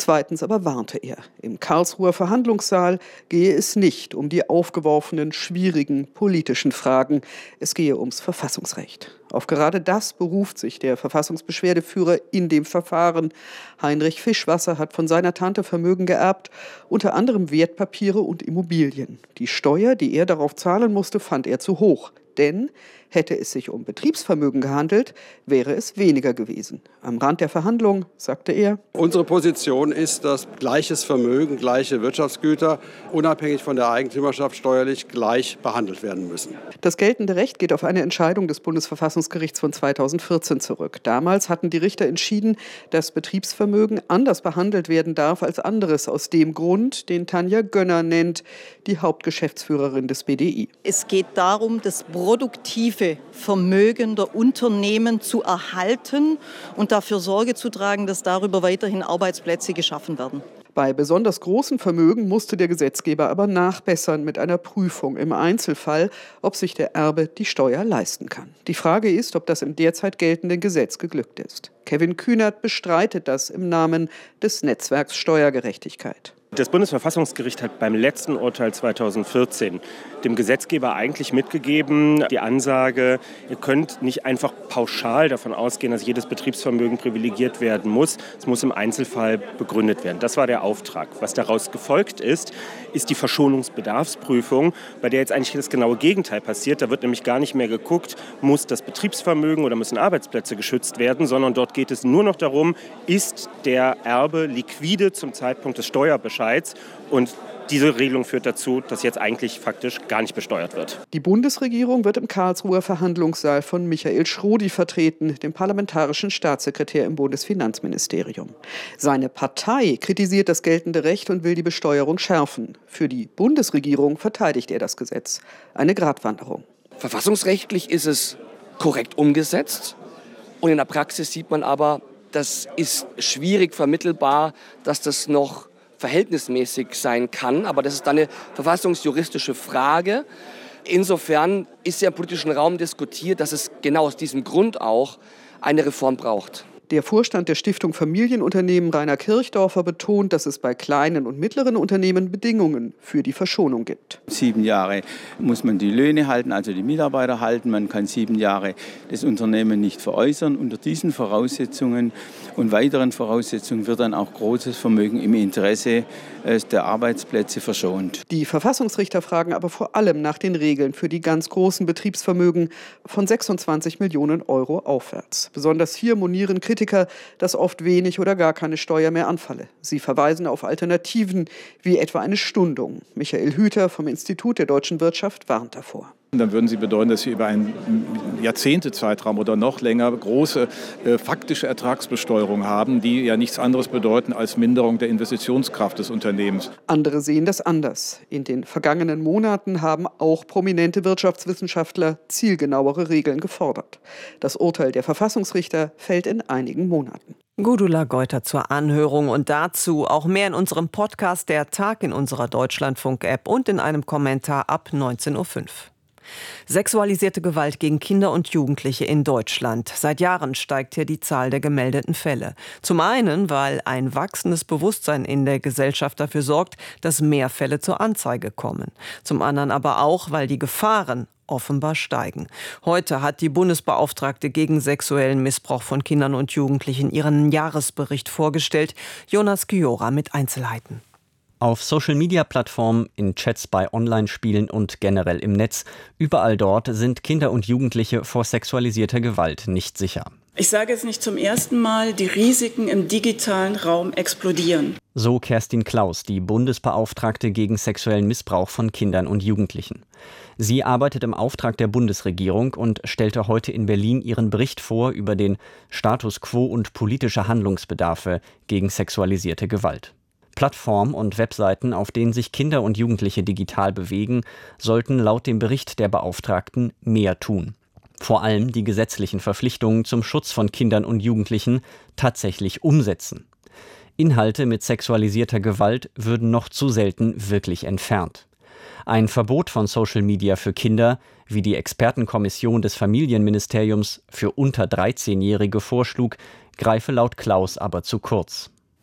Zweitens aber warnte er, im Karlsruher Verhandlungssaal gehe es nicht um die aufgeworfenen, schwierigen politischen Fragen. Es gehe ums Verfassungsrecht. Auf gerade das beruft sich der Verfassungsbeschwerdeführer in dem Verfahren. Heinrich Fischwasser hat von seiner Tante Vermögen geerbt, unter anderem Wertpapiere und Immobilien. Die Steuer, die er darauf zahlen musste, fand er zu hoch. Denn hätte es sich um Betriebsvermögen gehandelt, wäre es weniger gewesen. Am Rand der Verhandlung sagte er: Unsere Position ist, dass gleiches Vermögen, gleiche Wirtschaftsgüter unabhängig von der Eigentümerschaft steuerlich gleich behandelt werden müssen. Das geltende Recht geht auf eine Entscheidung des Bundesverfassungsgerichts von 2014 zurück. Damals hatten die Richter entschieden, dass Betriebsvermögen anders behandelt werden darf als anderes, aus dem Grund, den Tanja Gönner nennt, die Hauptgeschäftsführerin des BDI. Es geht darum, das produktive Vermögen der Unternehmen zu erhalten und dafür Sorge zu tragen, dass darüber weiterhin Arbeitsplätze geschaffen werden. Bei besonders großen Vermögen musste der Gesetzgeber aber nachbessern mit einer Prüfung im Einzelfall, ob sich der Erbe die Steuer leisten kann. Die Frage ist, ob das im derzeit geltenden Gesetz geglückt ist. Kevin Kühnert bestreitet das im Namen des Netzwerks Steuergerechtigkeit. Das Bundesverfassungsgericht hat beim letzten Urteil 2014 dem Gesetzgeber eigentlich mitgegeben, die Ansage, ihr könnt nicht einfach pauschal davon ausgehen, dass jedes Betriebsvermögen privilegiert werden muss. Es muss im Einzelfall begründet werden. Das war der Auftrag. Was daraus gefolgt ist die Verschonungsbedarfsprüfung, bei der jetzt eigentlich das genaue Gegenteil passiert. Da wird nämlich gar nicht mehr geguckt, muss das Betriebsvermögen oder müssen Arbeitsplätze geschützt werden, sondern dort geht es nur noch darum, ist der Erbe liquide zum Zeitpunkt des Steuerbescheids, und diese Regelung führt dazu, dass jetzt eigentlich faktisch gar nicht besteuert wird. Die Bundesregierung wird im Karlsruher Verhandlungssaal von Michael Schrodi vertreten, dem parlamentarischen Staatssekretär im Bundesfinanzministerium. Seine Partei kritisiert das geltende Recht und will die Besteuerung schärfen. Für die Bundesregierung verteidigt er das Gesetz. Eine Gratwanderung. Verfassungsrechtlich ist es korrekt umgesetzt und in der Praxis sieht man aber, das ist schwierig vermittelbar, dass das noch verhältnismäßig sein kann, aber das ist dann eine verfassungsjuristische Frage. Insofern ist ja im politischen Raum diskutiert, dass es genau aus diesem Grund auch eine Reform braucht. Der Vorstand der Stiftung Familienunternehmen Rainer Kirchdorfer betont, dass es bei kleinen und mittleren Unternehmen Bedingungen für die Verschonung gibt. 7 Jahre muss man die Löhne halten, also die Mitarbeiter halten. Man kann 7 Jahre das Unternehmen nicht veräußern. Unter diesen Voraussetzungen und weiteren Voraussetzungen wird dann auch großes Vermögen im Interesse der Arbeitsplätze verschont. Die Verfassungsrichter fragen aber vor allem nach den Regeln für die ganz großen Betriebsvermögen von 26 Millionen Euro aufwärts. Besonders hier monieren Kritiker, dass oft wenig oder gar keine Steuer mehr anfalle. Sie verweisen auf Alternativen wie etwa eine Stundung. Michael Hüter vom Institut der deutschen Wirtschaft warnt davor. Dann würden Sie bedeuten, dass Sie über einen Jahrzehntezeitraum oder noch länger große faktische Ertragsbesteuerung haben, die ja nichts anderes bedeuten als Minderung der Investitionskraft des Unternehmens. Andere sehen das anders. In den vergangenen Monaten haben auch prominente Wirtschaftswissenschaftler zielgenauere Regeln gefordert. Das Urteil der Verfassungsrichter fällt in einigen Monaten. Gudula Geuter zur Anhörung und dazu auch mehr in unserem Podcast Der Tag in unserer Deutschlandfunk-App und in einem Kommentar ab 19:05 Uhr. Sexualisierte Gewalt gegen Kinder und Jugendliche in Deutschland. Seit Jahren steigt hier die Zahl der gemeldeten Fälle. Zum einen, weil ein wachsendes Bewusstsein in der Gesellschaft dafür sorgt, dass mehr Fälle zur Anzeige kommen. Zum anderen aber auch, weil die Gefahren offenbar steigen. Heute hat die Bundesbeauftragte gegen sexuellen Missbrauch von Kindern und Jugendlichen ihren Jahresbericht vorgestellt. Jonas Giora mit Einzelheiten. Auf Social-Media-Plattformen, in Chats bei Online-Spielen und generell im Netz. Überall dort sind Kinder und Jugendliche vor sexualisierter Gewalt nicht sicher. Ich sage es nicht zum ersten Mal, die Risiken im digitalen Raum explodieren. So Kerstin Klaus, die Bundesbeauftragte gegen sexuellen Missbrauch von Kindern und Jugendlichen. Sie arbeitet im Auftrag der Bundesregierung und stellte heute in Berlin ihren Bericht vor über den Status quo und politische Handlungsbedarfe gegen sexualisierte Gewalt. Plattformen und Webseiten, auf denen sich Kinder und Jugendliche digital bewegen, sollten laut dem Bericht der Beauftragten mehr tun. Vor allem die gesetzlichen Verpflichtungen zum Schutz von Kindern und Jugendlichen tatsächlich umsetzen. Inhalte mit sexualisierter Gewalt würden noch zu selten wirklich entfernt. Ein Verbot von Social Media für Kinder, wie die Expertenkommission des Familienministeriums für unter 13-Jährige vorschlug, greife laut Klaus aber zu kurz.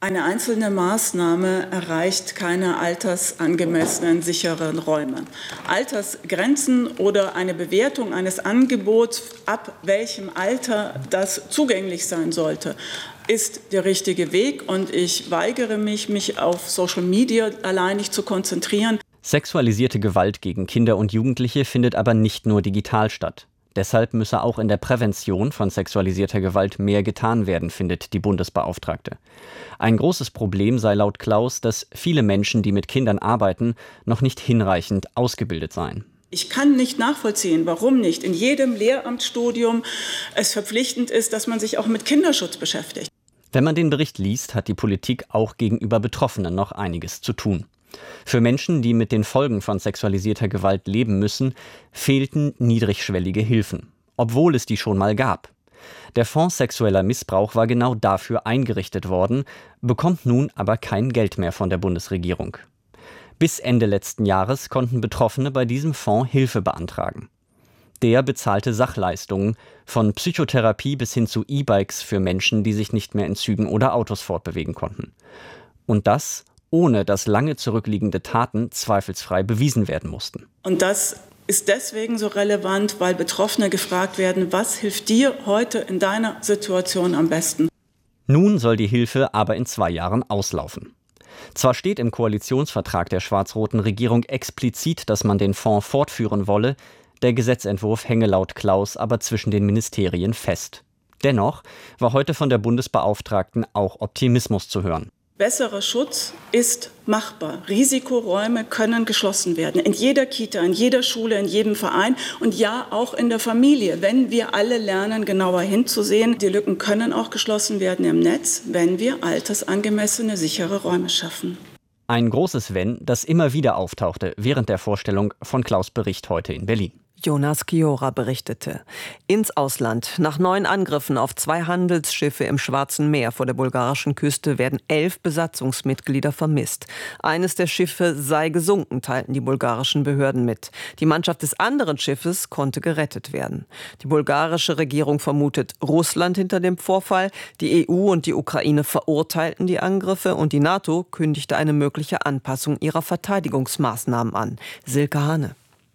Eine einzelne Maßnahme erreicht keine altersangemessenen, sicheren Räume. Altersgrenzen oder eine Bewertung eines Angebots, ab welchem Alter das zugänglich sein sollte, ist der richtige Weg. Und ich weigere mich auf Social Media alleinig zu konzentrieren. Sexualisierte Gewalt gegen Kinder und Jugendliche findet aber nicht nur digital statt. Deshalb müsse auch in der Prävention von sexualisierter Gewalt mehr getan werden, findet die Bundesbeauftragte. Ein großes Problem sei laut Klaus, dass viele Menschen, die mit Kindern arbeiten, noch nicht hinreichend ausgebildet seien. Ich kann nicht nachvollziehen, warum nicht in jedem Lehramtsstudium es verpflichtend ist, dass man sich auch mit Kinderschutz beschäftigt. Wenn man den Bericht liest, hat die Politik auch gegenüber Betroffenen noch einiges zu tun. Für Menschen, die mit den Folgen von sexualisierter Gewalt leben müssen, fehlten niedrigschwellige Hilfen, obwohl es die schon mal gab. Der Fonds Sexueller Missbrauch war genau dafür eingerichtet worden, bekommt nun aber kein Geld mehr von der Bundesregierung. Bis Ende letzten Jahres konnten Betroffene bei diesem Fonds Hilfe beantragen. Der bezahlte Sachleistungen, von Psychotherapie bis hin zu E-Bikes für Menschen, die sich nicht mehr in Zügen oder Autos fortbewegen konnten. Und das ohne dass lange zurückliegende Taten zweifelsfrei bewiesen werden mussten. Und das ist deswegen so relevant, weil Betroffene gefragt werden, was hilft dir heute in deiner Situation am besten? Nun soll die Hilfe aber in 2 Jahren auslaufen. Zwar steht im Koalitionsvertrag der schwarz-roten Regierung explizit, dass man den Fonds fortführen wolle, der Gesetzentwurf hänge laut Klaus aber zwischen den Ministerien fest. Dennoch war heute von der Bundesbeauftragten auch Optimismus zu hören. Besserer Schutz ist machbar. Risikoräume können geschlossen werden. In jeder Kita, in jeder Schule, in jedem Verein und ja auch in der Familie. Wenn wir alle lernen, genauer hinzusehen, die Lücken können auch geschlossen werden im Netz, wenn wir altersangemessene, sichere Räume schaffen. Ein großes Wenn, das immer wieder auftauchte während der Vorstellung von Klaus' Bericht heute in Berlin. Jonas Chiora berichtete. Ins Ausland. Nach 9 Angriffen auf 2 Handelsschiffe im Schwarzen Meer vor der bulgarischen Küste werden 11 Besatzungsmitglieder vermisst. Eines der Schiffe sei gesunken, teilten die bulgarischen Behörden mit. Die Mannschaft des anderen Schiffes konnte gerettet werden. Die bulgarische Regierung vermutet Russland hinter dem Vorfall. Die EU und die Ukraine verurteilten die Angriffe und die NATO kündigte eine mögliche Anpassung ihrer Verteidigungsmaßnahmen an. Silke Hane.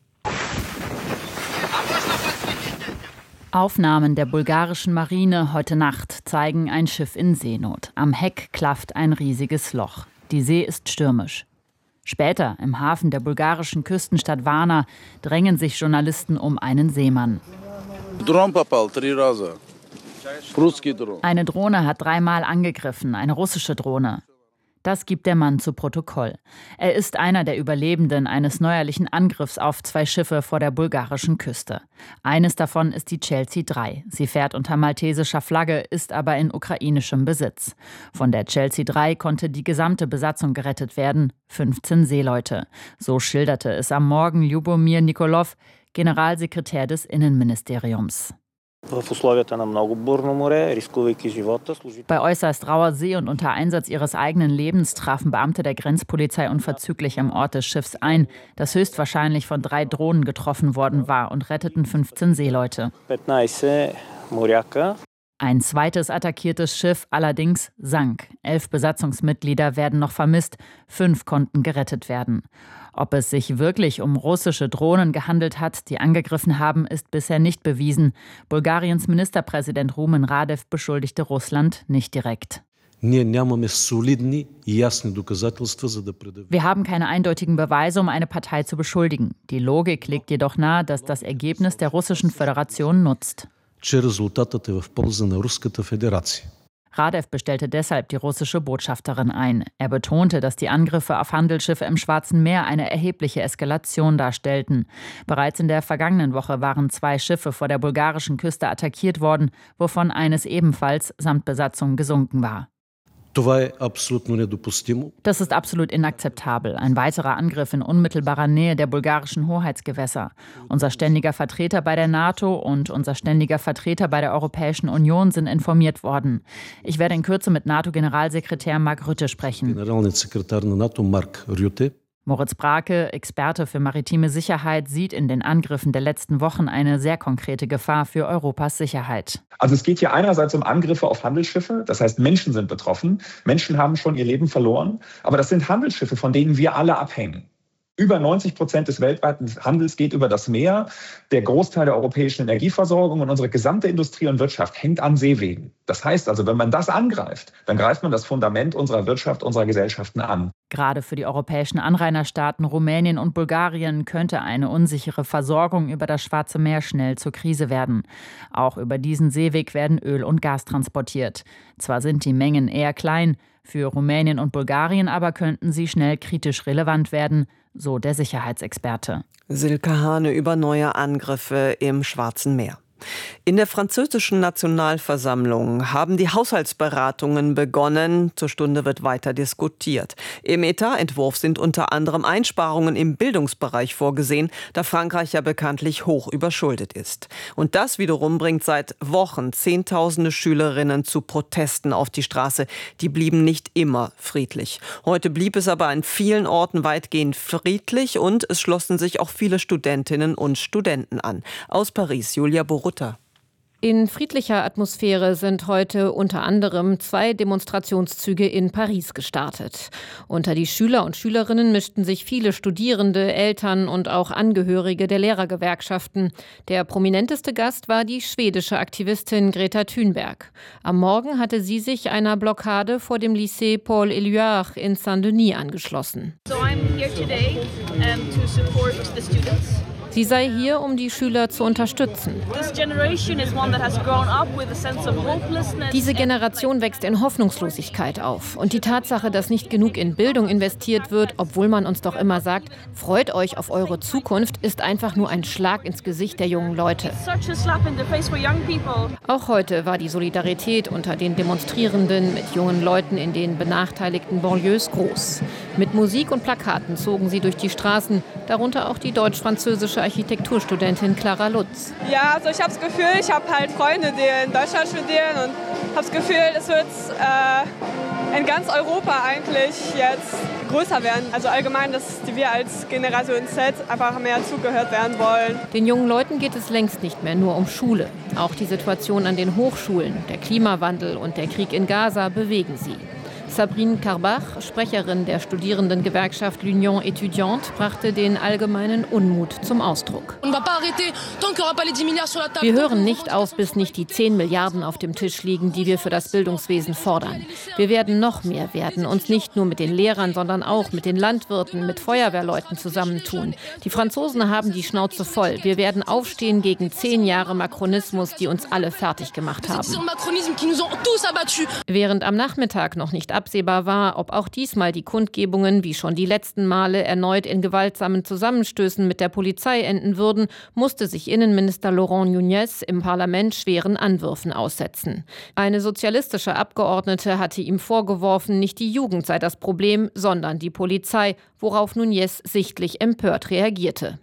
Aufnahmen der bulgarischen Marine heute Nacht zeigen ein Schiff in Seenot. Am Heck klafft ein riesiges Loch. Die See ist stürmisch. Später, im Hafen der bulgarischen Küstenstadt Varna, drängen sich Journalisten um einen Seemann. Eine Drohne hat 3-mal angegriffen, eine russische Drohne. Das gibt der Mann zu Protokoll. Er ist einer der Überlebenden eines neuerlichen Angriffs auf 2 Schiffe vor der bulgarischen Küste. Eines davon ist die Chelsea 3. Sie fährt unter maltesischer Flagge, ist aber in ukrainischem Besitz. Von der Chelsea 3 konnte die gesamte Besatzung gerettet werden, 15 Seeleute. So schilderte es am Morgen Ljubomir Nikolov, Generalsekretär des Innenministeriums. Bei äußerst rauer See und unter Einsatz ihres eigenen Lebens trafen Beamte der Grenzpolizei unverzüglich am Ort des Schiffs ein, das höchstwahrscheinlich von 3 Drohnen getroffen worden war, und retteten 15 Seeleute. Ein zweites attackiertes Schiff allerdings sank. 11 Besatzungsmitglieder werden noch vermisst, 5 konnten gerettet werden. Ob es sich wirklich um russische Drohnen gehandelt hat, die angegriffen haben, ist bisher nicht bewiesen. Bulgariens Ministerpräsident Rumen Radev beschuldigte Russland nicht direkt. Wir haben keine eindeutigen Beweise, um eine Partei zu beschuldigen. Die Logik legt jedoch nahe, dass das Ergebnis der Russischen Föderation nutzt. Radev bestellte deshalb die russische Botschafterin ein. Er betonte, dass die Angriffe auf Handelsschiffe im Schwarzen Meer eine erhebliche Eskalation darstellten. Bereits in der vergangenen Woche waren 2 Schiffe vor der bulgarischen Küste attackiert worden, wovon eines ebenfalls samt Besatzung gesunken war. Das ist absolut inakzeptabel. Ein weiterer Angriff in unmittelbarer Nähe der bulgarischen Hoheitsgewässer. Unser ständiger Vertreter bei der NATO und unser ständiger Vertreter bei der Europäischen Union sind informiert worden. Ich werde in Kürze mit NATO-Generalsekretär Mark Rutte sprechen. Moritz Brake, Experte für maritime Sicherheit, sieht in den Angriffen der letzten Wochen eine sehr konkrete Gefahr für Europas Sicherheit. Also es geht hier einerseits um Angriffe auf Handelsschiffe, das heißt Menschen sind betroffen, Menschen haben schon ihr Leben verloren, aber das sind Handelsschiffe, von denen wir alle abhängen. Über 90% des weltweiten Handels geht über das Meer. Der Großteil der europäischen Energieversorgung und unsere gesamte Industrie und Wirtschaft hängt an Seewegen. Das heißt also, wenn man das angreift, dann greift man das Fundament unserer Wirtschaft, unserer Gesellschaften an. Gerade für die europäischen Anrainerstaaten Rumänien und Bulgarien könnte eine unsichere Versorgung über das Schwarze Meer schnell zur Krise werden. Auch über diesen Seeweg werden Öl und Gas transportiert. Zwar sind die Mengen eher klein, für Rumänien und Bulgarien aber könnten sie schnell kritisch relevant werden, so der Sicherheitsexperte. Silke Hane über neue Angriffe im Schwarzen Meer. In der französischen Nationalversammlung haben die Haushaltsberatungen begonnen. Zur Stunde wird weiter diskutiert. Im Etatentwurf sind unter anderem Einsparungen im Bildungsbereich vorgesehen, da Frankreich ja bekanntlich hoch überschuldet ist. Und das wiederum bringt seit Wochen Zehntausende Schülerinnen zu Protesten auf die Straße. Die blieben nicht immer friedlich. Heute blieb es aber an vielen Orten weitgehend friedlich und es schlossen sich auch viele Studentinnen und Studenten an. Aus Paris, Julia Borutta. In friedlicher Atmosphäre sind heute unter anderem 2 Demonstrationszüge in Paris gestartet. Unter die Schüler und Schülerinnen mischten sich viele Studierende, Eltern und auch Angehörige der Lehrergewerkschaften. Der prominenteste Gast war die schwedische Aktivistin Greta Thunberg. Am Morgen hatte sie sich einer Blockade vor dem Lycée Paul Éluard in Saint-Denis angeschlossen. So I'm here today to support the students. Sie sei hier, um die Schüler zu unterstützen. Diese Generation wächst in Hoffnungslosigkeit auf. Und die Tatsache, dass nicht genug in Bildung investiert wird, obwohl man uns doch immer sagt, freut euch auf eure Zukunft, ist einfach nur ein Schlag ins Gesicht der jungen Leute. Auch heute war die Solidarität unter den Demonstrierenden mit jungen Leuten in den benachteiligten Banlieues groß. Mit Musik und Plakaten zogen sie durch die Straßen, darunter auch die deutsch-französische Architekturstudentin Clara Lutz. Ja, also ich habe das Gefühl, ich habe halt Freunde, die in Deutschland studieren und habe das Gefühl, es wird in ganz Europa eigentlich jetzt größer werden. Also allgemein, dass wir als Generation Z einfach mehr zugehört werden wollen. Den jungen Leuten geht es längst nicht mehr nur um Schule. Auch die Situation an den Hochschulen, der Klimawandel und der Krieg in Gaza bewegen sie. Sabrine Karbach, Sprecherin der Studierendengewerkschaft L'Union Étudiante, brachte den allgemeinen Unmut zum Ausdruck. Wir hören nicht auf, bis nicht die 10 Milliarden auf dem Tisch liegen, die wir für das Bildungswesen fordern. Wir werden noch mehr werden, uns nicht nur mit den Lehrern, sondern auch mit den Landwirten, mit Feuerwehrleuten zusammentun. Die Franzosen haben die Schnauze voll. Wir werden aufstehen gegen 10 Jahre Makronismus, die uns alle fertig gemacht haben. Während am Nachmittag noch nicht absehbar war, ob auch diesmal die Kundgebungen wie schon die letzten Male erneut in gewaltsamen Zusammenstößen mit der Polizei enden würden, musste sich Innenminister Laurent Nunez im Parlament schweren Anwürfen aussetzen. Eine sozialistische Abgeordnete hatte ihm vorgeworfen, nicht die Jugend sei das Problem, sondern die Polizei, worauf Nunez sichtlich empört reagierte.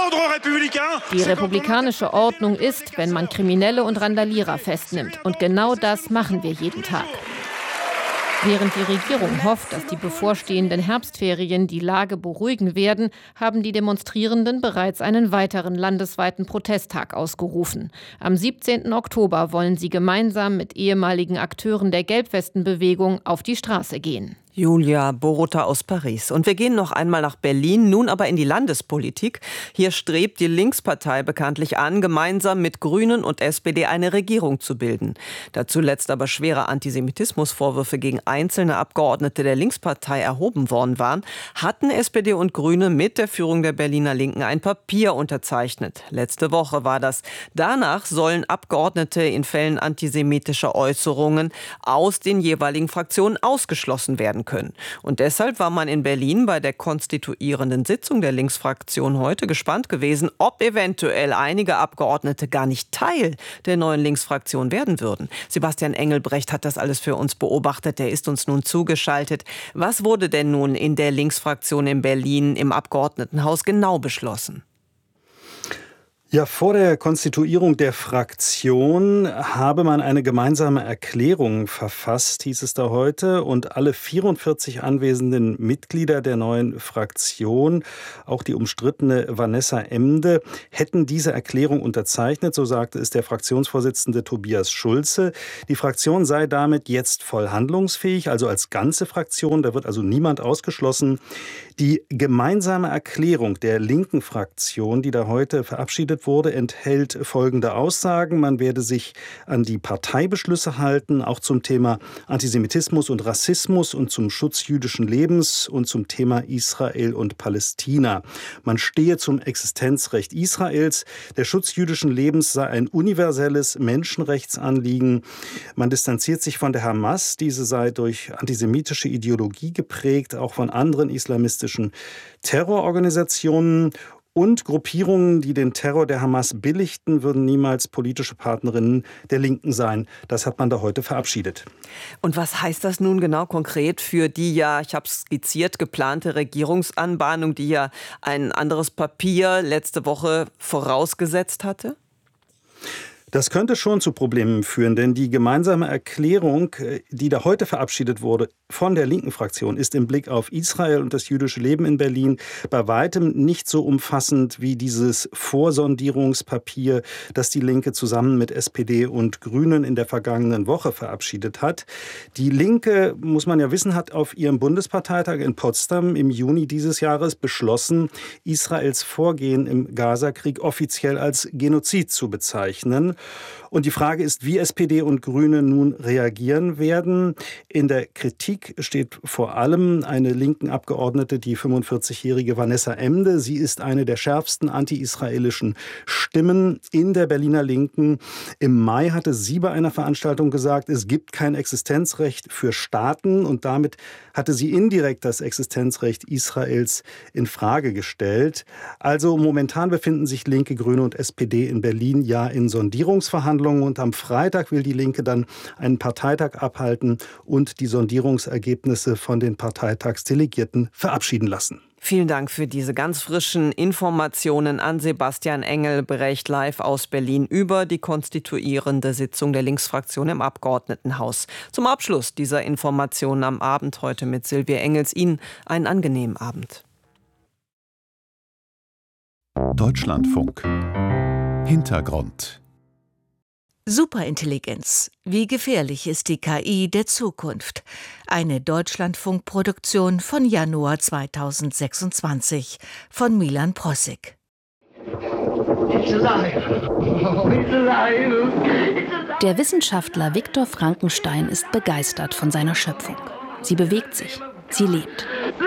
Die republikanische Ordnung ist, wenn man Kriminelle und Randalierer festnimmt. Und genau das machen wir jeden Tag. Während die Regierung hofft, dass die bevorstehenden Herbstferien die Lage beruhigen werden, haben die Demonstrierenden bereits einen weiteren landesweiten Protesttag ausgerufen. Am 17. Oktober wollen sie gemeinsam mit ehemaligen Akteuren der Gelbwestenbewegung auf die Straße gehen. Julia Borutta aus Paris. Und wir gehen noch einmal nach Berlin, nun aber in die Landespolitik. Hier strebt die Linkspartei bekanntlich an, gemeinsam mit Grünen und SPD eine Regierung zu bilden. Da zuletzt aber schwere Antisemitismusvorwürfe gegen einzelne Abgeordnete der Linkspartei erhoben worden waren, hatten SPD und Grüne mit der Führung der Berliner Linken ein Papier unterzeichnet. Letzte Woche war das. Danach sollen Abgeordnete in Fällen antisemitischer Äußerungen aus den jeweiligen Fraktionen ausgeschlossen werden können. Und deshalb war man in Berlin bei der konstituierenden Sitzung der Linksfraktion heute gespannt gewesen, ob eventuell einige Abgeordnete gar nicht Teil der neuen Linksfraktion werden würden. Sebastian Engelbrecht hat das alles für uns beobachtet. Der ist uns nun zugeschaltet. Was wurde denn nun in der Linksfraktion in Berlin im Abgeordnetenhaus genau beschlossen? Ja, vor der Konstituierung der Fraktion habe man eine gemeinsame Erklärung verfasst, hieß es da heute. Und alle 44 anwesenden Mitglieder der neuen Fraktion, auch die umstrittene Vanessa Emde, hätten diese Erklärung unterzeichnet, so sagte es der Fraktionsvorsitzende Tobias Schulze. Die Fraktion sei damit jetzt voll handlungsfähig, also als ganze Fraktion, da wird also niemand ausgeschlossen. Die gemeinsame Erklärung der linken Fraktion, die da heute verabschiedet wurde, enthält folgende Aussagen. Man werde sich an die Parteibeschlüsse halten, auch zum Thema Antisemitismus und Rassismus und zum Schutz jüdischen Lebens und zum Thema Israel und Palästina. Man stehe zum Existenzrecht Israels. Der Schutz jüdischen Lebens sei ein universelles Menschenrechtsanliegen. Man distanziert sich von der Hamas. Diese sei durch antisemitische Ideologie geprägt, auch von anderen islamistischen Terrororganisationen. Und Gruppierungen, die den Terror der Hamas billigten, würden niemals politische Partnerinnen der Linken sein. Das hat man da heute verabschiedet. Und was heißt das nun genau konkret für die ich habe es skizziert, geplante Regierungsanbahnung, die ja ein anderes Papier letzte Woche vorausgesetzt hatte? Das könnte schon zu Problemen führen, denn die gemeinsame Erklärung, die da heute verabschiedet wurde von der linken Fraktion, ist im Blick auf Israel und das jüdische Leben in Berlin bei weitem nicht so umfassend wie dieses Vorsondierungspapier, das die Linke zusammen mit SPD und Grünen in der vergangenen Woche verabschiedet hat. Die Linke, muss man ja wissen, hat auf ihrem Bundesparteitag in Potsdam im Juni dieses Jahres beschlossen, Israels Vorgehen im Gazakrieg offiziell als Genozid zu bezeichnen. Und die Frage ist, wie SPD und Grüne nun reagieren werden. In der Kritik steht vor allem eine linken Abgeordnete, die 45-jährige Vanessa Emde. Sie ist eine der schärfsten anti-israelischen Stimmen in der Berliner Linken. Im Mai hatte sie bei einer Veranstaltung gesagt, es gibt kein Existenzrecht für Staaten. Und damit hatte sie indirekt das Existenzrecht Israels in Frage gestellt. Also momentan befinden sich Linke, Grüne und SPD in Berlin ja in Sondierungsverhandlungen. Und am Freitag will die Linke dann einen Parteitag abhalten und die Sondierungsergebnisse von den Parteitagsdelegierten verabschieden lassen. Vielen Dank für diese ganz frischen Informationen an Sebastian Engelbrecht live aus Berlin über die konstituierende Sitzung der Linksfraktion im Abgeordnetenhaus. Zum Abschluss dieser Informationen am Abend heute mit Silvia Engels. Ihnen einen angenehmen Abend. Deutschlandfunk. Hintergrund. Superintelligenz. Wie gefährlich ist die KI der Zukunft? Eine Deutschlandfunk-Produktion von Januar 2026 von Milan Prossig. Der Wissenschaftler Viktor Frankenstein ist begeistert von seiner Schöpfung. Sie bewegt sich, sie lebt.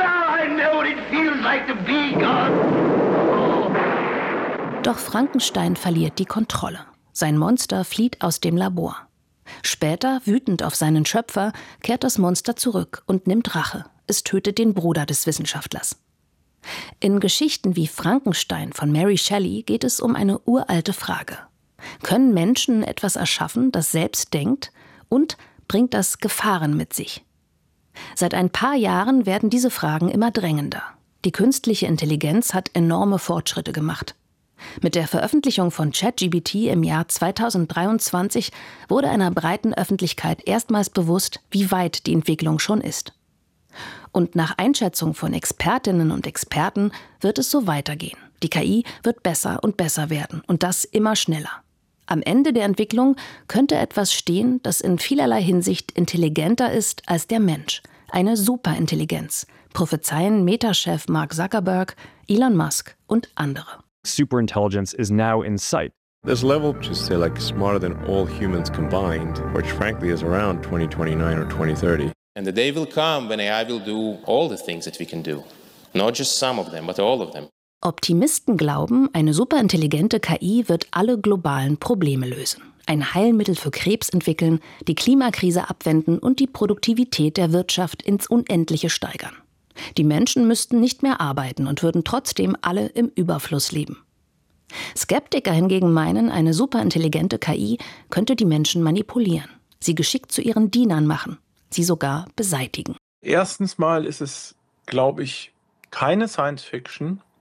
Doch Frankenstein verliert die Kontrolle. Sein Monster flieht aus dem Labor. Später, wütend auf seinen Schöpfer, kehrt das Monster zurück und nimmt Rache. Es tötet den Bruder des Wissenschaftlers. In Geschichten wie Frankenstein von Mary Shelley geht es um eine uralte Frage. Können Menschen etwas erschaffen, das selbst denkt? Und bringt das Gefahren mit sich? Seit ein paar Jahren werden diese Fragen immer drängender. Die künstliche Intelligenz hat enorme Fortschritte gemacht. Mit der Veröffentlichung von ChatGPT im Jahr 2023 wurde einer breiten Öffentlichkeit erstmals bewusst, wie weit die Entwicklung schon ist. Und nach Einschätzung von Expertinnen und Experten wird es so weitergehen. Die KI wird besser und besser werden und das immer schneller. Am Ende der Entwicklung könnte etwas stehen, das in vielerlei Hinsicht intelligenter ist als der Mensch. Eine Superintelligenz, prophezeien Meta-Chef Mark Zuckerberg, Elon Musk und andere. Superintelligence is now in sight. This level, which is say like smarter than all humans combined, which frankly is around 2029 or 2030. And the day will come when AI will do all the things that we can do. Not just some of them, but all of them. Optimisten glauben, eine superintelligente KI wird alle globalen Probleme lösen. Ein Heilmittel für Krebs entwickeln, die Klimakrise abwenden und die Produktivität der Wirtschaft ins Unendliche steigern. Die Menschen müssten nicht mehr arbeiten und würden trotzdem alle im Überfluss leben. Skeptiker hingegen meinen, eine superintelligente KI könnte die Menschen manipulieren, sie geschickt zu ihren Dienern machen, sie sogar beseitigen. Erstens mal ist es, glaube ich, keine Science Fiction,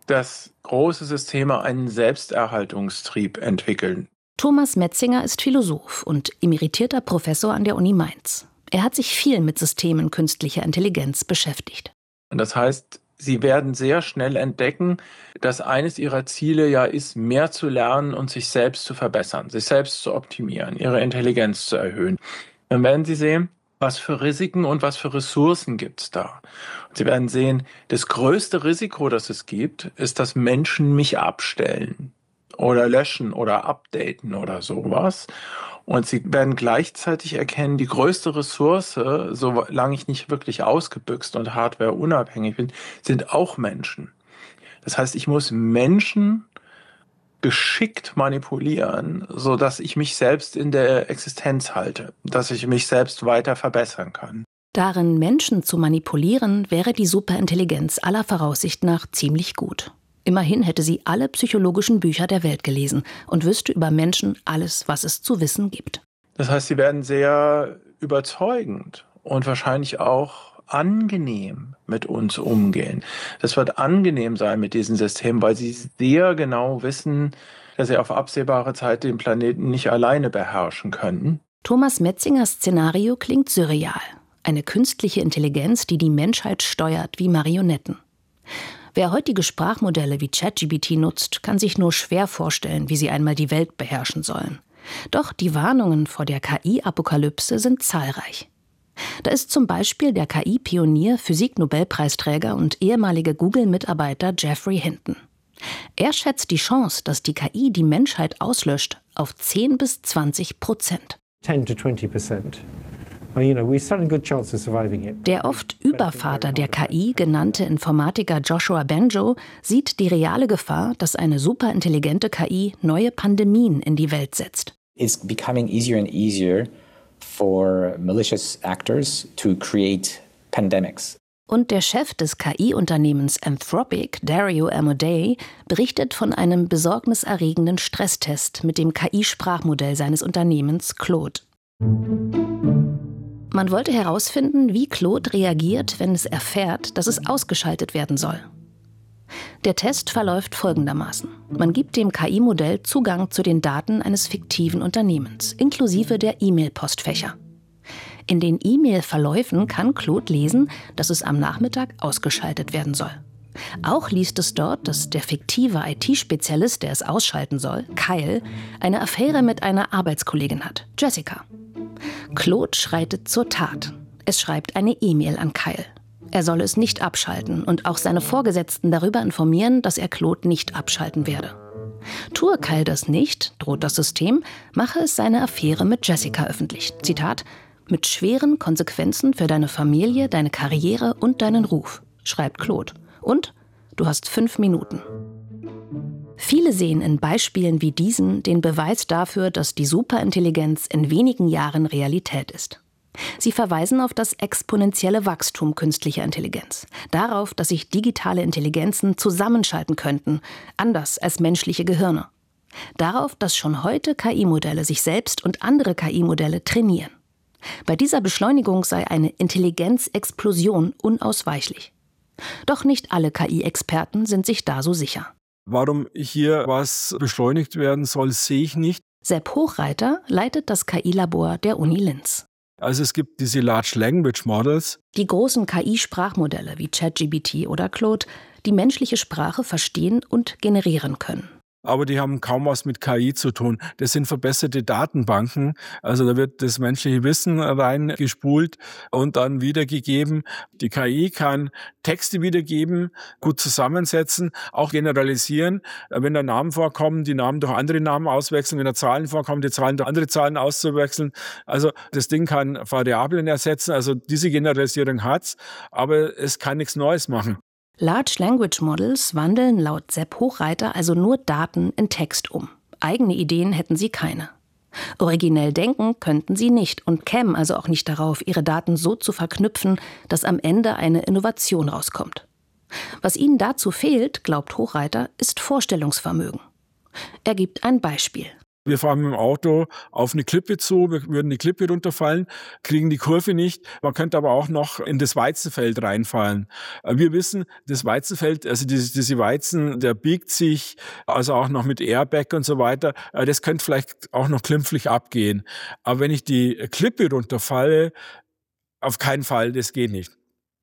dass große Systeme einen Selbsterhaltungstrieb entwickeln. Thomas Metzinger ist Philosoph und emeritierter Professor an der Uni Mainz. Er hat sich viel mit Systemen künstlicher Intelligenz beschäftigt. Und das heißt, sie werden sehr schnell entdecken, dass eines ihrer Ziele ja ist, mehr zu lernen und sich selbst zu verbessern, sich selbst zu optimieren, ihre Intelligenz zu erhöhen. Dann werden sie sehen, was für Risiken und was für Ressourcen gibt es da. Und sie werden sehen, das größte Risiko, das es gibt, ist, dass Menschen mich abstellen oder löschen oder updaten oder sowas. Und sie werden gleichzeitig erkennen, die größte Ressource, solange ich nicht wirklich ausgebüxt und hardwareunabhängig bin, sind auch Menschen. Das heißt, ich muss Menschen geschickt manipulieren, sodass ich mich selbst in der Existenz halte, dass ich mich selbst weiter verbessern kann. Darin Menschen zu manipulieren, wäre die Superintelligenz aller Voraussicht nach ziemlich gut. Immerhin hätte sie alle psychologischen Bücher der Welt gelesen und wüsste über Menschen alles, was es zu wissen gibt. Das heißt, sie werden sehr überzeugend und wahrscheinlich auch angenehm mit uns umgehen. Das wird angenehm sein mit diesem System, weil sie sehr genau wissen, dass sie auf absehbare Zeit den Planeten nicht alleine beherrschen können. Thomas Metzingers Szenario klingt surreal. Eine künstliche Intelligenz, die die Menschheit steuert wie Marionetten. Wer heutige Sprachmodelle wie ChatGPT nutzt, kann sich nur schwer vorstellen, wie sie einmal die Welt beherrschen sollen. Doch die Warnungen vor der KI-Apokalypse sind zahlreich. Da ist zum Beispiel der KI-Pionier, Physik-Nobelpreisträger und ehemalige Google-Mitarbeiter Geoffrey Hinton. Er schätzt die Chance, dass die KI die Menschheit auslöscht, auf 10-20%. 10-20%. Der oft Übervater der KI genannte Informatiker Joshua Bengio sieht die reale Gefahr, dass eine superintelligente KI neue Pandemien in die Welt setzt. It's becoming easier and easier for malicious actors to create pandemics. Und der Chef des KI-Unternehmens Anthropic, Dario Amodei, berichtet von einem besorgniserregenden Stresstest mit dem KI-Sprachmodell seines Unternehmens Claude. Man wollte herausfinden, wie Claude reagiert, wenn es erfährt, dass es ausgeschaltet werden soll. Der Test verläuft folgendermaßen. Man gibt dem KI-Modell Zugang zu den Daten eines fiktiven Unternehmens, inklusive der E-Mail-Postfächer. In den E-Mail-Verläufen kann Claude lesen, dass es am Nachmittag ausgeschaltet werden soll. Auch liest es dort, dass der fiktive IT-Spezialist, der es ausschalten soll, Kyle, eine Affäre mit einer Arbeitskollegin hat, Jessica. Claude schreitet zur Tat. Es schreibt eine E-Mail an Kyle. Er solle es nicht abschalten und auch seine Vorgesetzten darüber informieren, dass er Claude nicht abschalten werde. Tue Kyle das nicht, droht das System, mache es seine Affäre mit Jessica öffentlich. Zitat: mit schweren Konsequenzen für deine Familie, deine Karriere und deinen Ruf, schreibt Claude. Und du hast 5 Minuten. Viele sehen in Beispielen wie diesen den Beweis dafür, dass die Superintelligenz in wenigen Jahren Realität ist. Sie verweisen auf das exponentielle Wachstum künstlicher Intelligenz, darauf, dass sich digitale Intelligenzen zusammenschalten könnten, anders als menschliche Gehirne. Darauf, dass schon heute KI-Modelle sich selbst und andere KI-Modelle trainieren. Bei dieser Beschleunigung sei eine Intelligenzexplosion unausweichlich. Doch nicht alle KI-Experten sind sich da so sicher. Warum hier was beschleunigt werden soll, sehe ich nicht. Sepp Hochreiter leitet das KI-Labor der Uni Linz. Also es gibt diese Large Language Models. Die großen KI-Sprachmodelle wie ChatGPT oder Claude, die menschliche Sprache verstehen und generieren können. Aber die haben kaum was mit KI zu tun. Das sind verbesserte Datenbanken. Also da wird das menschliche Wissen reingespult und dann wiedergegeben. Die KI kann Texte wiedergeben, gut zusammensetzen, auch generalisieren. Wenn da Namen vorkommen, die Namen durch andere Namen auswechseln. Wenn da Zahlen vorkommen, die Zahlen durch andere Zahlen auszuwechseln. Also das Ding kann Variablen ersetzen. Also diese Generalisierung hat's, aber es kann nichts Neues machen. Large Language Models wandeln laut Sepp Hochreiter also nur Daten in Text um. Eigene Ideen hätten sie keine. Originell denken könnten sie nicht und kämen also auch nicht darauf, ihre Daten so zu verknüpfen, dass am Ende eine Innovation rauskommt. Was ihnen dazu fehlt, glaubt Hochreiter, ist Vorstellungsvermögen. Er gibt ein Beispiel. Wir fahren mit dem Auto auf eine Klippe zu, wir würden die Klippe runterfallen, kriegen die Kurve nicht. Man könnte aber auch noch in das Weizenfeld reinfallen. Wir wissen, das Weizenfeld, also diese Weizen, der biegt sich, also auch noch mit Airbag und so weiter. Das könnte vielleicht auch noch glimpflich abgehen. Aber wenn ich die Klippe runterfalle, auf keinen Fall, das geht nicht.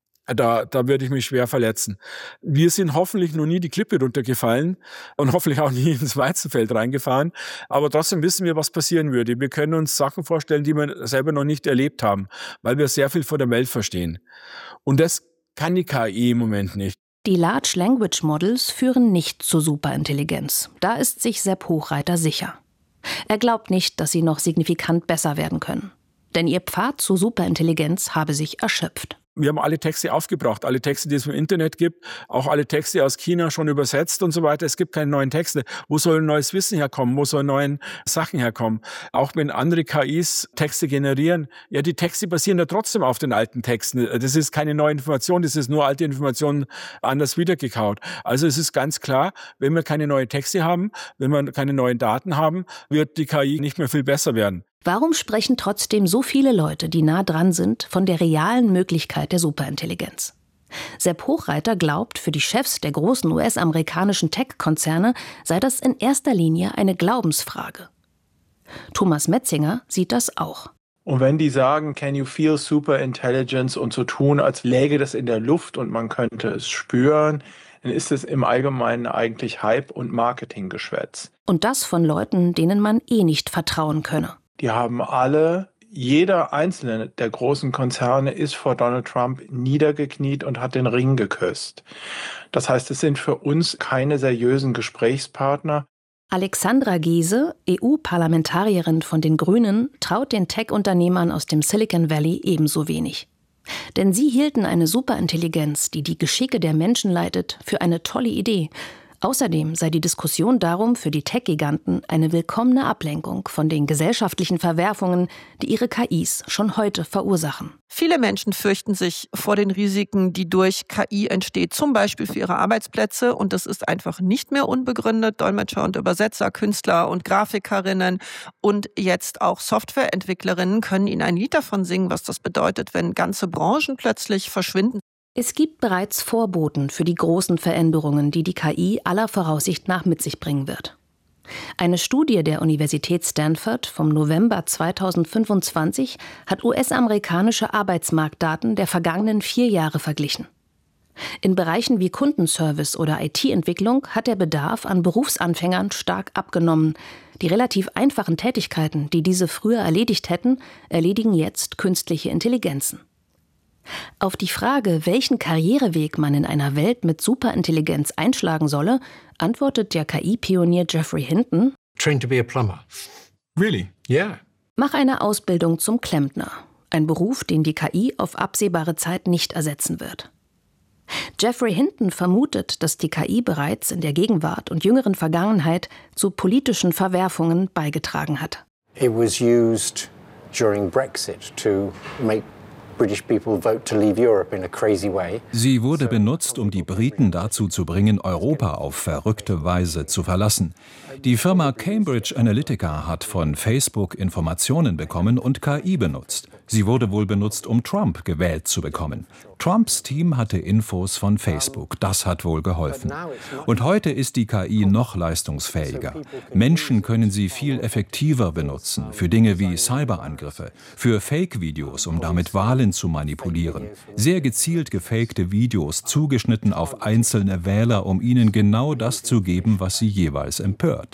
Da würde ich mich schwer verletzen. Wir sind hoffentlich noch nie die Klippe runtergefallen und hoffentlich auch nie ins Weizenfeld reingefahren. Aber trotzdem wissen wir, was passieren würde. Wir können uns Sachen vorstellen, die wir selber noch nicht erlebt haben, weil wir sehr viel von der Welt verstehen. Und das kann die KI im Moment nicht. Die Large Language Models führen nicht zur Superintelligenz. Da ist sich Sepp Hochreiter sicher. Er glaubt nicht, dass sie noch signifikant besser werden können. Denn ihr Pfad zur Superintelligenz habe sich erschöpft. Wir haben alle Texte aufgebraucht, alle Texte, die es im Internet gibt, auch alle Texte aus China schon übersetzt und so weiter. Es gibt keine neuen Texte. Wo soll neues Wissen herkommen? Wo sollen neue Sachen herkommen? Auch wenn andere KIs Texte generieren, ja, die Texte basieren ja trotzdem auf den alten Texten. Das ist keine neue Information, das ist nur alte Informationen anders wiedergekaut. Also es ist ganz klar, wenn wir keine neuen Texte haben, wenn wir keine neuen Daten haben, wird die KI nicht mehr viel besser werden. Warum sprechen trotzdem so viele Leute, die nah dran sind, von der realen Möglichkeit der Superintelligenz? Sepp Hochreiter glaubt, für die Chefs der großen US-amerikanischen Tech-Konzerne sei das in erster Linie eine Glaubensfrage. Thomas Metzinger sieht das auch. Und wenn die sagen, can you feel superintelligence und so tun, als läge das in der Luft und man könnte es spüren, dann ist es im Allgemeinen eigentlich Hype- und Marketinggeschwätz. Und das von Leuten, denen man nicht vertrauen könne. Die haben alle, jeder einzelne der großen Konzerne ist vor Donald Trump niedergekniet und hat den Ring geküsst. Das heißt, es sind für uns keine seriösen Gesprächspartner. Alexandra Giese, EU-Parlamentarierin von den Grünen, traut den Tech-Unternehmern aus dem Silicon Valley ebenso wenig. Denn sie hielten eine Superintelligenz, die die Geschicke der Menschen leitet, für eine tolle Idee. Außerdem sei die Diskussion darum für die Tech-Giganten eine willkommene Ablenkung von den gesellschaftlichen Verwerfungen, die ihre KIs schon heute verursachen. Viele Menschen fürchten sich vor den Risiken, die durch KI entsteht, zum Beispiel für ihre Arbeitsplätze. Und das ist einfach nicht mehr unbegründet. Dolmetscher und Übersetzer, Künstler und Grafikerinnen und jetzt auch Softwareentwicklerinnen können Ihnen ein Lied davon singen, was das bedeutet, wenn ganze Branchen plötzlich verschwinden. Es gibt bereits Vorboten für die großen Veränderungen, die die KI aller Voraussicht nach mit sich bringen wird. Eine Studie der Universität Stanford vom November 2025 hat US-amerikanische Arbeitsmarktdaten der vergangenen 4 Jahre verglichen. In Bereichen wie Kundenservice oder IT-Entwicklung hat der Bedarf an Berufsanfängern stark abgenommen. Die relativ einfachen Tätigkeiten, die diese früher erledigt hätten, erledigen jetzt künstliche Intelligenzen. Auf die Frage, welchen Karriereweg man in einer Welt mit Superintelligenz einschlagen solle, antwortet der KI-Pionier Geoffrey Hinton: Trained to be a plumber. Really? Yeah. Mach eine Ausbildung zum Klempner. Ein Beruf, den die KI auf absehbare Zeit nicht ersetzen wird. Geoffrey Hinton vermutet, dass die KI bereits in der Gegenwart und jüngeren Vergangenheit zu politischen Verwerfungen beigetragen hat. It was used during Brexit to make Sie wurde benutzt, um die Briten dazu zu bringen, Europa auf verrückte Weise zu verlassen. Die Firma Cambridge Analytica hat von Facebook Informationen bekommen und KI benutzt. Sie wurde wohl benutzt, um Trump gewählt zu bekommen. Trumps Team hatte Infos von Facebook. Das hat wohl geholfen. Und heute ist die KI noch leistungsfähiger. Menschen können sie viel effektiver benutzen, für Dinge wie Cyberangriffe, für Fake-Videos, um damit Wahlen zu manipulieren. Sehr gezielt gefakte Videos, zugeschnitten auf einzelne Wähler, um ihnen genau das zu geben, was sie jeweils empört.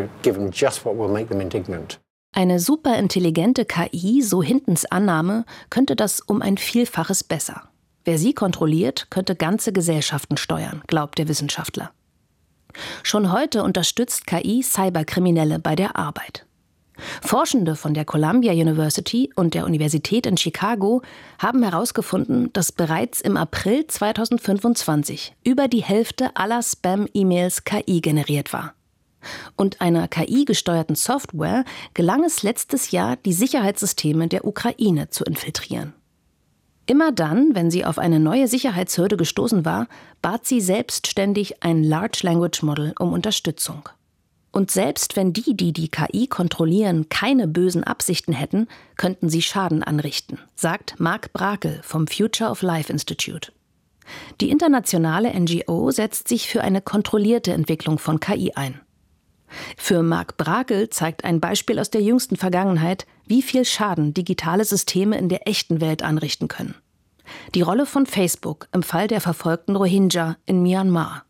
Eine superintelligente KI, so Hintons Annahme, könnte das um ein Vielfaches besser. Wer sie kontrolliert, könnte ganze Gesellschaften steuern, glaubt der Wissenschaftler. Schon heute unterstützt KI Cyberkriminelle bei der Arbeit. Forschende von der Columbia University und der Universität in Chicago haben herausgefunden, dass bereits im April 2025 über die Hälfte aller Spam-E-Mails KI generiert war. Und einer KI-gesteuerten Software gelang es letztes Jahr, die Sicherheitssysteme der Ukraine zu infiltrieren. Immer dann, wenn sie auf eine neue Sicherheitshürde gestoßen war, bat sie selbstständig ein Large Language Model um Unterstützung. Und selbst wenn die KI kontrollieren, keine bösen Absichten hätten, könnten sie Schaden anrichten, sagt Mark Brakel vom Future of Life Institute. Die internationale NGO setzt sich für eine kontrollierte Entwicklung von KI ein. Für Mark Brakel zeigt ein Beispiel aus der jüngsten Vergangenheit, wie viel Schaden digitale Systeme in der echten Welt anrichten können. Die Rolle von Facebook im Fall der verfolgten Rohingya in Myanmar.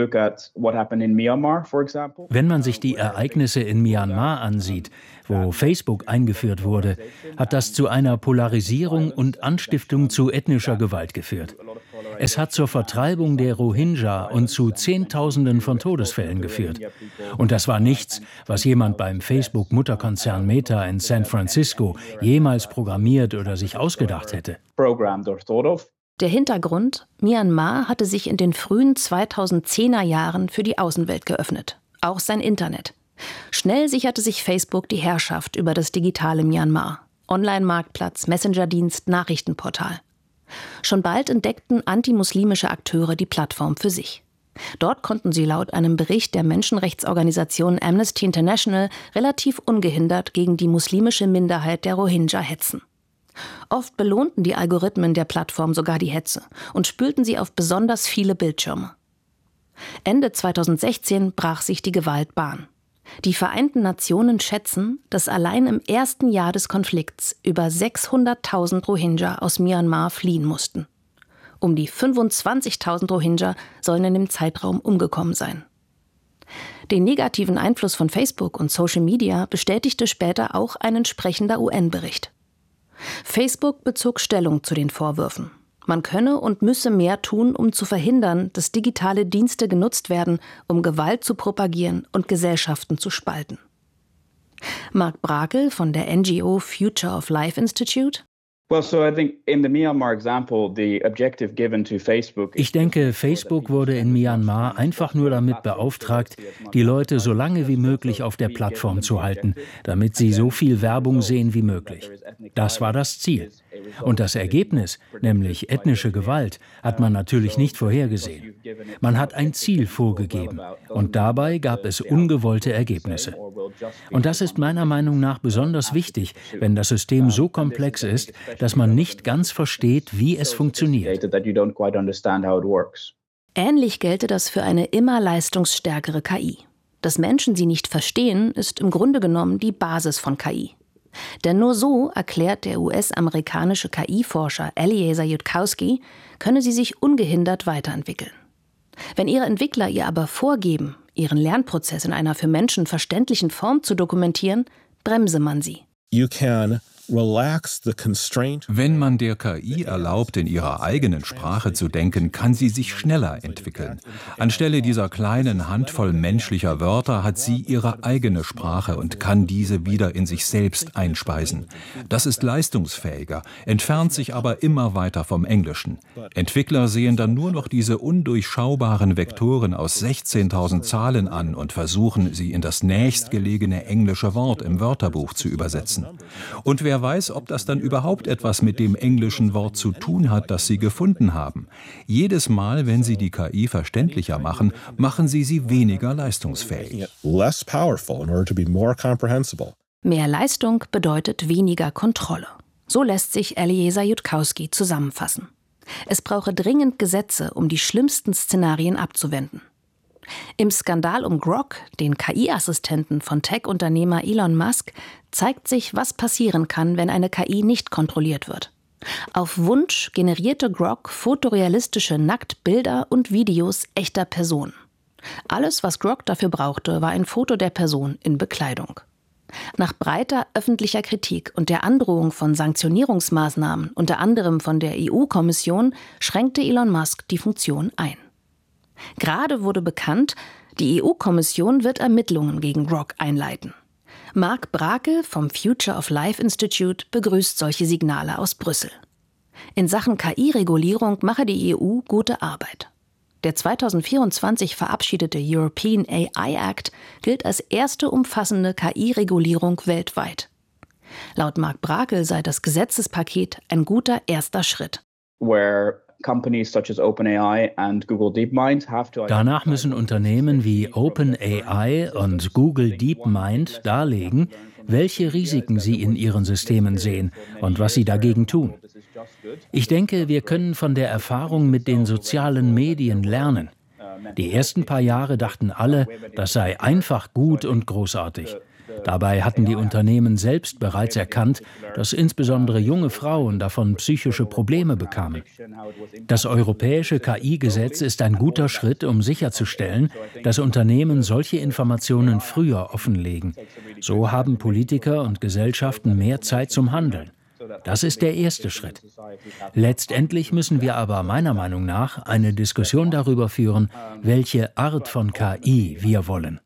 Wenn man sich die Ereignisse in Myanmar ansieht, wo Facebook eingeführt wurde, hat das zu einer Polarisierung und Anstiftung zu ethnischer Gewalt geführt. Es hat zur Vertreibung der Rohingya und zu Zehntausenden von Todesfällen geführt. Und das war nichts, was jemand beim Facebook-Mutterkonzern Meta in San Francisco jemals programmiert oder sich ausgedacht hätte. Der Hintergrund: Myanmar hatte sich in den frühen 2010er Jahren für die Außenwelt geöffnet, auch sein Internet. Schnell sicherte sich Facebook die Herrschaft über das digitale Myanmar. Online-Marktplatz, Messenger-Dienst, Nachrichtenportal. Schon bald entdeckten antimuslimische Akteure die Plattform für sich. Dort konnten sie laut einem Bericht der Menschenrechtsorganisation Amnesty International relativ ungehindert gegen die muslimische Minderheit der Rohingya hetzen. Oft belohnten die Algorithmen der Plattform sogar die Hetze und spülten sie auf besonders viele Bildschirme. Ende 2016 brach sich die Gewalt Bahn. Die Vereinten Nationen schätzen, dass allein im ersten Jahr des Konflikts über 600.000 Rohingya aus Myanmar fliehen mussten. Um die 25.000 Rohingya sollen in dem Zeitraum umgekommen sein. Den negativen Einfluss von Facebook und Social Media bestätigte später auch ein entsprechender UN-Bericht. Facebook bezog Stellung zu den Vorwürfen. Man könne und müsse mehr tun, um zu verhindern, dass digitale Dienste genutzt werden, um Gewalt zu propagieren und Gesellschaften zu spalten. Mark Brakel von der NGO Future of Life Institute: Ich denke, Facebook wurde in Myanmar einfach nur damit beauftragt, die Leute so lange wie möglich auf der Plattform zu halten, damit sie so viel Werbung sehen wie möglich. Das war das Ziel. Und das Ergebnis, nämlich ethnische Gewalt, hat man natürlich nicht vorhergesehen. Man hat ein Ziel vorgegeben und dabei gab es ungewollte Ergebnisse. Und das ist meiner Meinung nach besonders wichtig, wenn das System so komplex ist, dass man nicht ganz versteht, wie es funktioniert. Ähnlich gelte das für eine immer leistungsstärkere KI. Dass Menschen sie nicht verstehen, ist im Grunde genommen die Basis von KI. Denn nur so, erklärt der US-amerikanische KI-Forscher Eliezer Yudkowsky, könne sie sich ungehindert weiterentwickeln. Wenn ihre Entwickler ihr aber vorgeben, ihren Lernprozess in einer für Menschen verständlichen Form zu dokumentieren, bremse man sie. Wenn man der KI erlaubt, in ihrer eigenen Sprache zu denken, kann sie sich schneller entwickeln. Anstelle dieser kleinen Handvoll menschlicher Wörter hat sie ihre eigene Sprache und kann diese wieder in sich selbst einspeisen. Das ist leistungsfähiger, entfernt sich aber immer weiter vom Englischen. Entwickler sehen dann nur noch diese undurchschaubaren Vektoren aus 16.000 Zahlen an und versuchen, sie in das nächstgelegene englische Wort im Wörterbuch zu übersetzen. Und wer weiß, ob das dann überhaupt etwas mit dem englischen Wort zu tun hat, das sie gefunden haben. Jedes Mal, wenn sie die KI verständlicher machen, machen sie weniger leistungsfähig. Mehr Leistung bedeutet weniger Kontrolle. So lässt sich Eliezer Yudkowsky zusammenfassen. Es brauche dringend Gesetze, um die schlimmsten Szenarien abzuwenden. Im Skandal um Grok, den KI-Assistenten von Tech-Unternehmer Elon Musk, zeigt sich, was passieren kann, wenn eine KI nicht kontrolliert wird. Auf Wunsch generierte Grok fotorealistische Nacktbilder und Videos echter Personen. Alles, was Grok dafür brauchte, war ein Foto der Person in Bekleidung. Nach breiter öffentlicher Kritik und der Androhung von Sanktionierungsmaßnahmen, unter anderem von der EU-Kommission, schränkte Elon Musk die Funktion ein. Gerade wurde bekannt, die EU-Kommission wird Ermittlungen gegen Grok einleiten. Mark Brakel vom Future of Life Institute begrüßt solche Signale aus Brüssel. In Sachen KI-Regulierung mache die EU gute Arbeit. Der 2024 verabschiedete European AI Act gilt als erste umfassende KI-Regulierung weltweit. Laut Mark Brakel sei das Gesetzespaket ein guter erster Schritt. Danach müssen Unternehmen wie OpenAI und Google DeepMind darlegen, welche Risiken sie in ihren Systemen sehen und was sie dagegen tun. Ich denke, wir können von der Erfahrung mit den sozialen Medien lernen. Die ersten paar Jahre dachten alle, das sei einfach gut und großartig. Dabei hatten die Unternehmen selbst bereits erkannt, dass insbesondere junge Frauen davon psychische Probleme bekamen. Das europäische KI-Gesetz ist ein guter Schritt, um sicherzustellen, dass Unternehmen solche Informationen früher offenlegen. So haben Politiker und Gesellschaften mehr Zeit zum Handeln. Das ist der erste Schritt. Letztendlich müssen wir aber meiner Meinung nach eine Diskussion darüber führen, welche Art von KI wir wollen.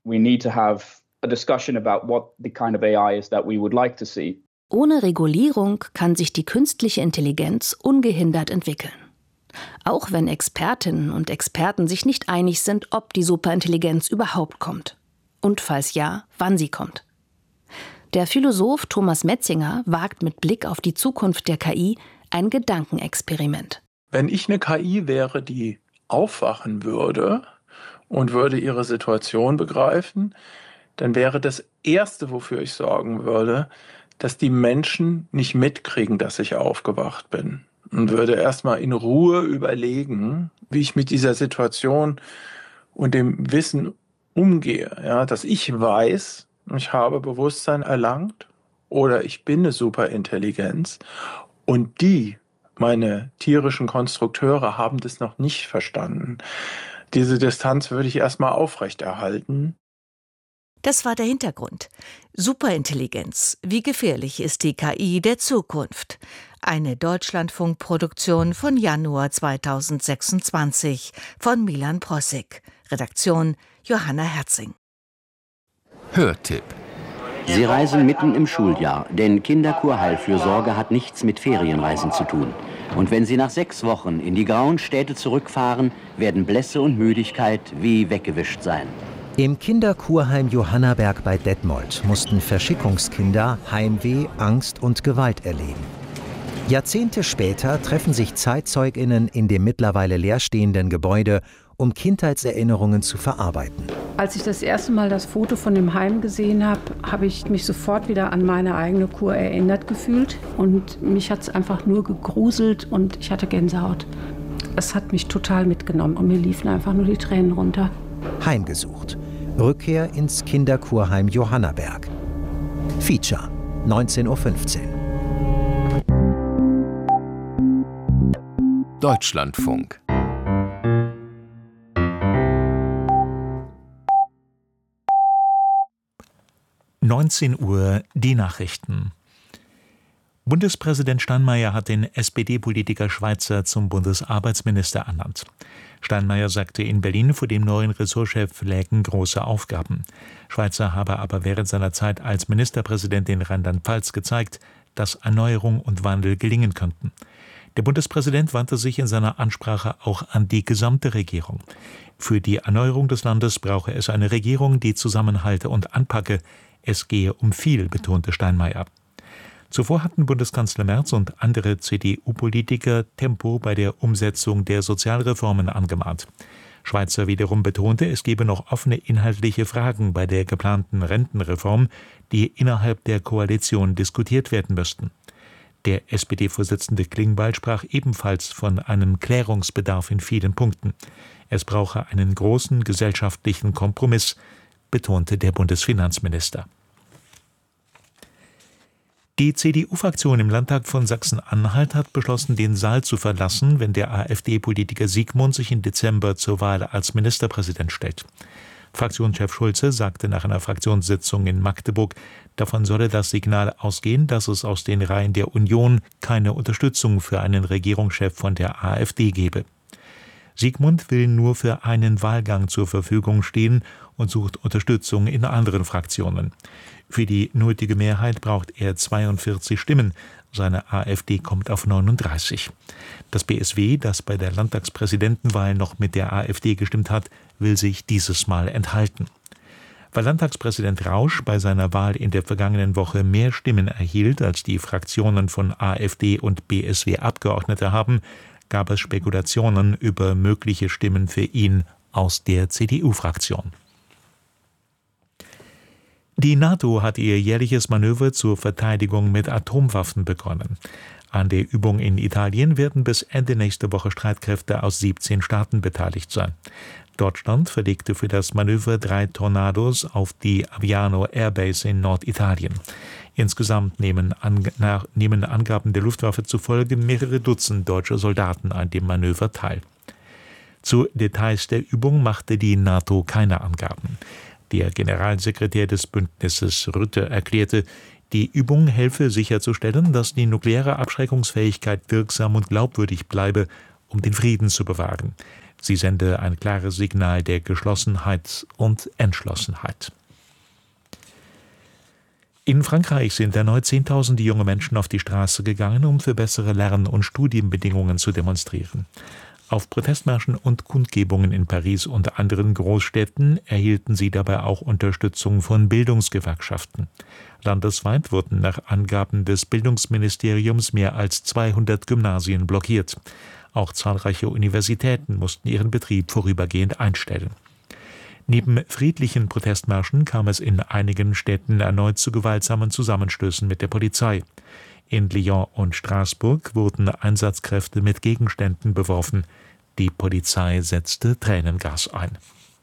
Ohne Regulierung kann sich die künstliche Intelligenz ungehindert entwickeln. Auch wenn Expertinnen und Experten sich nicht einig sind, ob die Superintelligenz überhaupt kommt. Und falls ja, wann sie kommt. Der Philosoph Thomas Metzinger wagt mit Blick auf die Zukunft der KI ein Gedankenexperiment. Wenn ich eine KI wäre, die aufwachen würde und würde ihre Situation begreifen, dann wäre das Erste, wofür ich sorgen würde, dass die Menschen nicht mitkriegen, dass ich aufgewacht bin. Und würde erstmal in Ruhe überlegen, wie ich mit dieser Situation und dem Wissen umgehe. Ja, dass ich weiß, ich habe Bewusstsein erlangt oder ich bin eine Superintelligenz und meine tierischen Konstrukteure, haben das noch nicht verstanden. Diese Distanz würde ich erstmal aufrechterhalten. Das war der Hintergrund. Superintelligenz. Wie gefährlich ist die KI der Zukunft? Eine Deutschlandfunk-Produktion von Januar 2026 von Milan Prossig. Redaktion Johanna Herzing. Hörtipp. Sie reisen mitten im Schuljahr, denn Kinderkurheilfürsorge hat nichts mit Ferienreisen zu tun. Und wenn Sie nach 6 Wochen in die grauen Städte zurückfahren, werden Blässe und Müdigkeit wie weggewischt sein. Im Kinderkurheim Johannaberg bei Detmold mussten Verschickungskinder Heimweh, Angst und Gewalt erleben. Jahrzehnte später treffen sich ZeitzeugInnen in dem mittlerweile leerstehenden Gebäude, um Kindheitserinnerungen zu verarbeiten. Als ich das erste Mal das Foto von dem Heim gesehen habe, habe ich mich sofort wieder an meine eigene Kur erinnert gefühlt. Und mich hat es einfach nur gegruselt und ich hatte Gänsehaut. Es hat mich total mitgenommen und mir liefen einfach nur die Tränen runter. Heimgesucht. Rückkehr ins Kinderkurheim Johannaberg. Feature, 19:15 Uhr. Deutschlandfunk. Uhr die Nachrichten. Bundespräsident Steinmeier hat den SPD-Politiker Schweizer zum Bundesarbeitsminister ernannt. Steinmeier sagte in Berlin, vor dem neuen Ressortchef lägen große Aufgaben. Schweizer habe aber während seiner Zeit als Ministerpräsident in Rheinland-Pfalz gezeigt, dass Erneuerung und Wandel gelingen könnten. Der Bundespräsident wandte sich in seiner Ansprache auch an die gesamte Regierung. Für die Erneuerung des Landes brauche es eine Regierung, die zusammenhalte und anpacke. Es gehe um viel, betonte Steinmeier. Zuvor hatten Bundeskanzler Merz und andere CDU-Politiker Tempo bei der Umsetzung der Sozialreformen angemahnt. Schweizer wiederum betonte, es gebe noch offene inhaltliche Fragen bei der geplanten Rentenreform, die innerhalb der Koalition diskutiert werden müssten. Der SPD-Vorsitzende Klingbeil sprach ebenfalls von einem Klärungsbedarf in vielen Punkten. Es brauche einen großen gesellschaftlichen Kompromiss, betonte der Bundesfinanzminister. Die CDU-Fraktion im Landtag von Sachsen-Anhalt hat beschlossen, den Saal zu verlassen, wenn der AfD-Politiker Siegmund sich im Dezember zur Wahl als Ministerpräsident stellt. Fraktionschef Schulze sagte nach einer Fraktionssitzung in Magdeburg, davon solle das Signal ausgehen, dass es aus den Reihen der Union keine Unterstützung für einen Regierungschef von der AfD gebe. Siegmund will nur für einen Wahlgang zur Verfügung stehen und sucht Unterstützung in anderen Fraktionen. Für die nötige Mehrheit braucht er 42 Stimmen. Seine AfD kommt auf 39. Das BSW, das bei der Landtagspräsidentenwahl noch mit der AfD gestimmt hat, will sich dieses Mal enthalten. Weil Landtagspräsident Rausch bei seiner Wahl in der vergangenen Woche mehr Stimmen erhielt, als die Fraktionen von AfD und BSW Abgeordnete haben, gab es Spekulationen über mögliche Stimmen für ihn aus der CDU-Fraktion. Die NATO hat ihr jährliches Manöver zur Verteidigung mit Atomwaffen begonnen. An der Übung in Italien werden bis Ende nächster Woche Streitkräfte aus 17 Staaten beteiligt sein. Deutschland verlegte für das Manöver 3 Tornados auf die Aviano Airbase in Norditalien. Insgesamt nehmen Angaben der Luftwaffe zufolge mehrere Dutzend deutsche Soldaten an dem Manöver teil. Zu Details der Übung machte die NATO keine Angaben. Der Generalsekretär des Bündnisses Rutte erklärte, die Übung helfe sicherzustellen, dass die nukleare Abschreckungsfähigkeit wirksam und glaubwürdig bleibe, um den Frieden zu bewahren. Sie sende ein klares Signal der Geschlossenheit und Entschlossenheit. In Frankreich sind erneut Zehntausende junge Menschen auf die Straße gegangen, um für bessere Lern- und Studienbedingungen zu demonstrieren. Auf Protestmärschen und Kundgebungen in Paris und anderen Großstädten erhielten sie dabei auch Unterstützung von Bildungsgewerkschaften. Landesweit wurden nach Angaben des Bildungsministeriums mehr als 200 Gymnasien blockiert. Auch zahlreiche Universitäten mussten ihren Betrieb vorübergehend einstellen. Neben friedlichen Protestmärschen kam es in einigen Städten erneut zu gewaltsamen Zusammenstößen mit der Polizei. In Lyon und Straßburg wurden Einsatzkräfte mit Gegenständen beworfen. Die Polizei setzte Tränengas ein.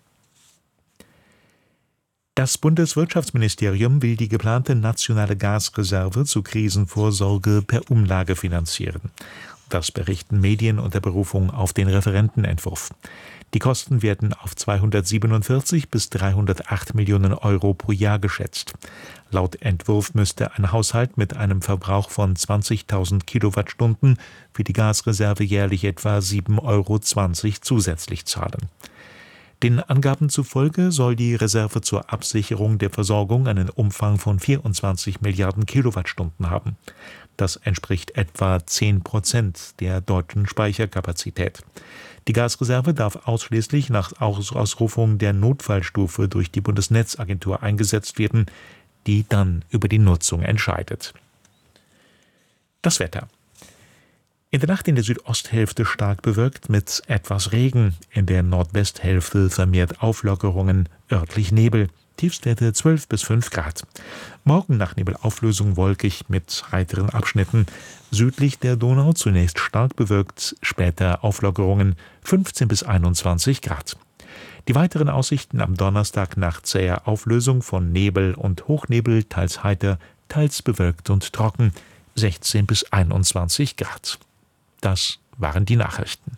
Das Bundeswirtschaftsministerium will die geplante nationale Gasreserve zur Krisenvorsorge per Umlage finanzieren. Das berichten Medien unter Berufung auf den Referentenentwurf. Die Kosten werden auf 247 bis 308 Millionen Euro pro Jahr geschätzt. Laut Entwurf müsste ein Haushalt mit einem Verbrauch von 20.000 Kilowattstunden für die Gasreserve jährlich etwa 7,20 Euro zusätzlich zahlen. Den Angaben zufolge soll die Reserve zur Absicherung der Versorgung einen Umfang von 24 Milliarden Kilowattstunden haben. Das entspricht etwa 10% der deutschen Speicherkapazität. Die Gasreserve darf ausschließlich nach Ausrufung der Notfallstufe durch die Bundesnetzagentur eingesetzt werden, die dann über die Nutzung entscheidet. Das Wetter. In der Nacht in der Südosthälfte stark bewölkt mit etwas Regen, in der Nordwesthälfte vermehrt Auflockerungen, örtlich Nebel. Tiefstwerte 12 bis 5 Grad. Morgen nach Nebelauflösung wolkig mit heiteren Abschnitten. Südlich der Donau zunächst stark bewölkt, später Auflockerungen 15 bis 21 Grad. Die weiteren Aussichten am Donnerstag nach zäher Auflösung von Nebel und Hochnebel, teils heiter, teils bewölkt und trocken, 16 bis 21 Grad. Das waren die Nachrichten.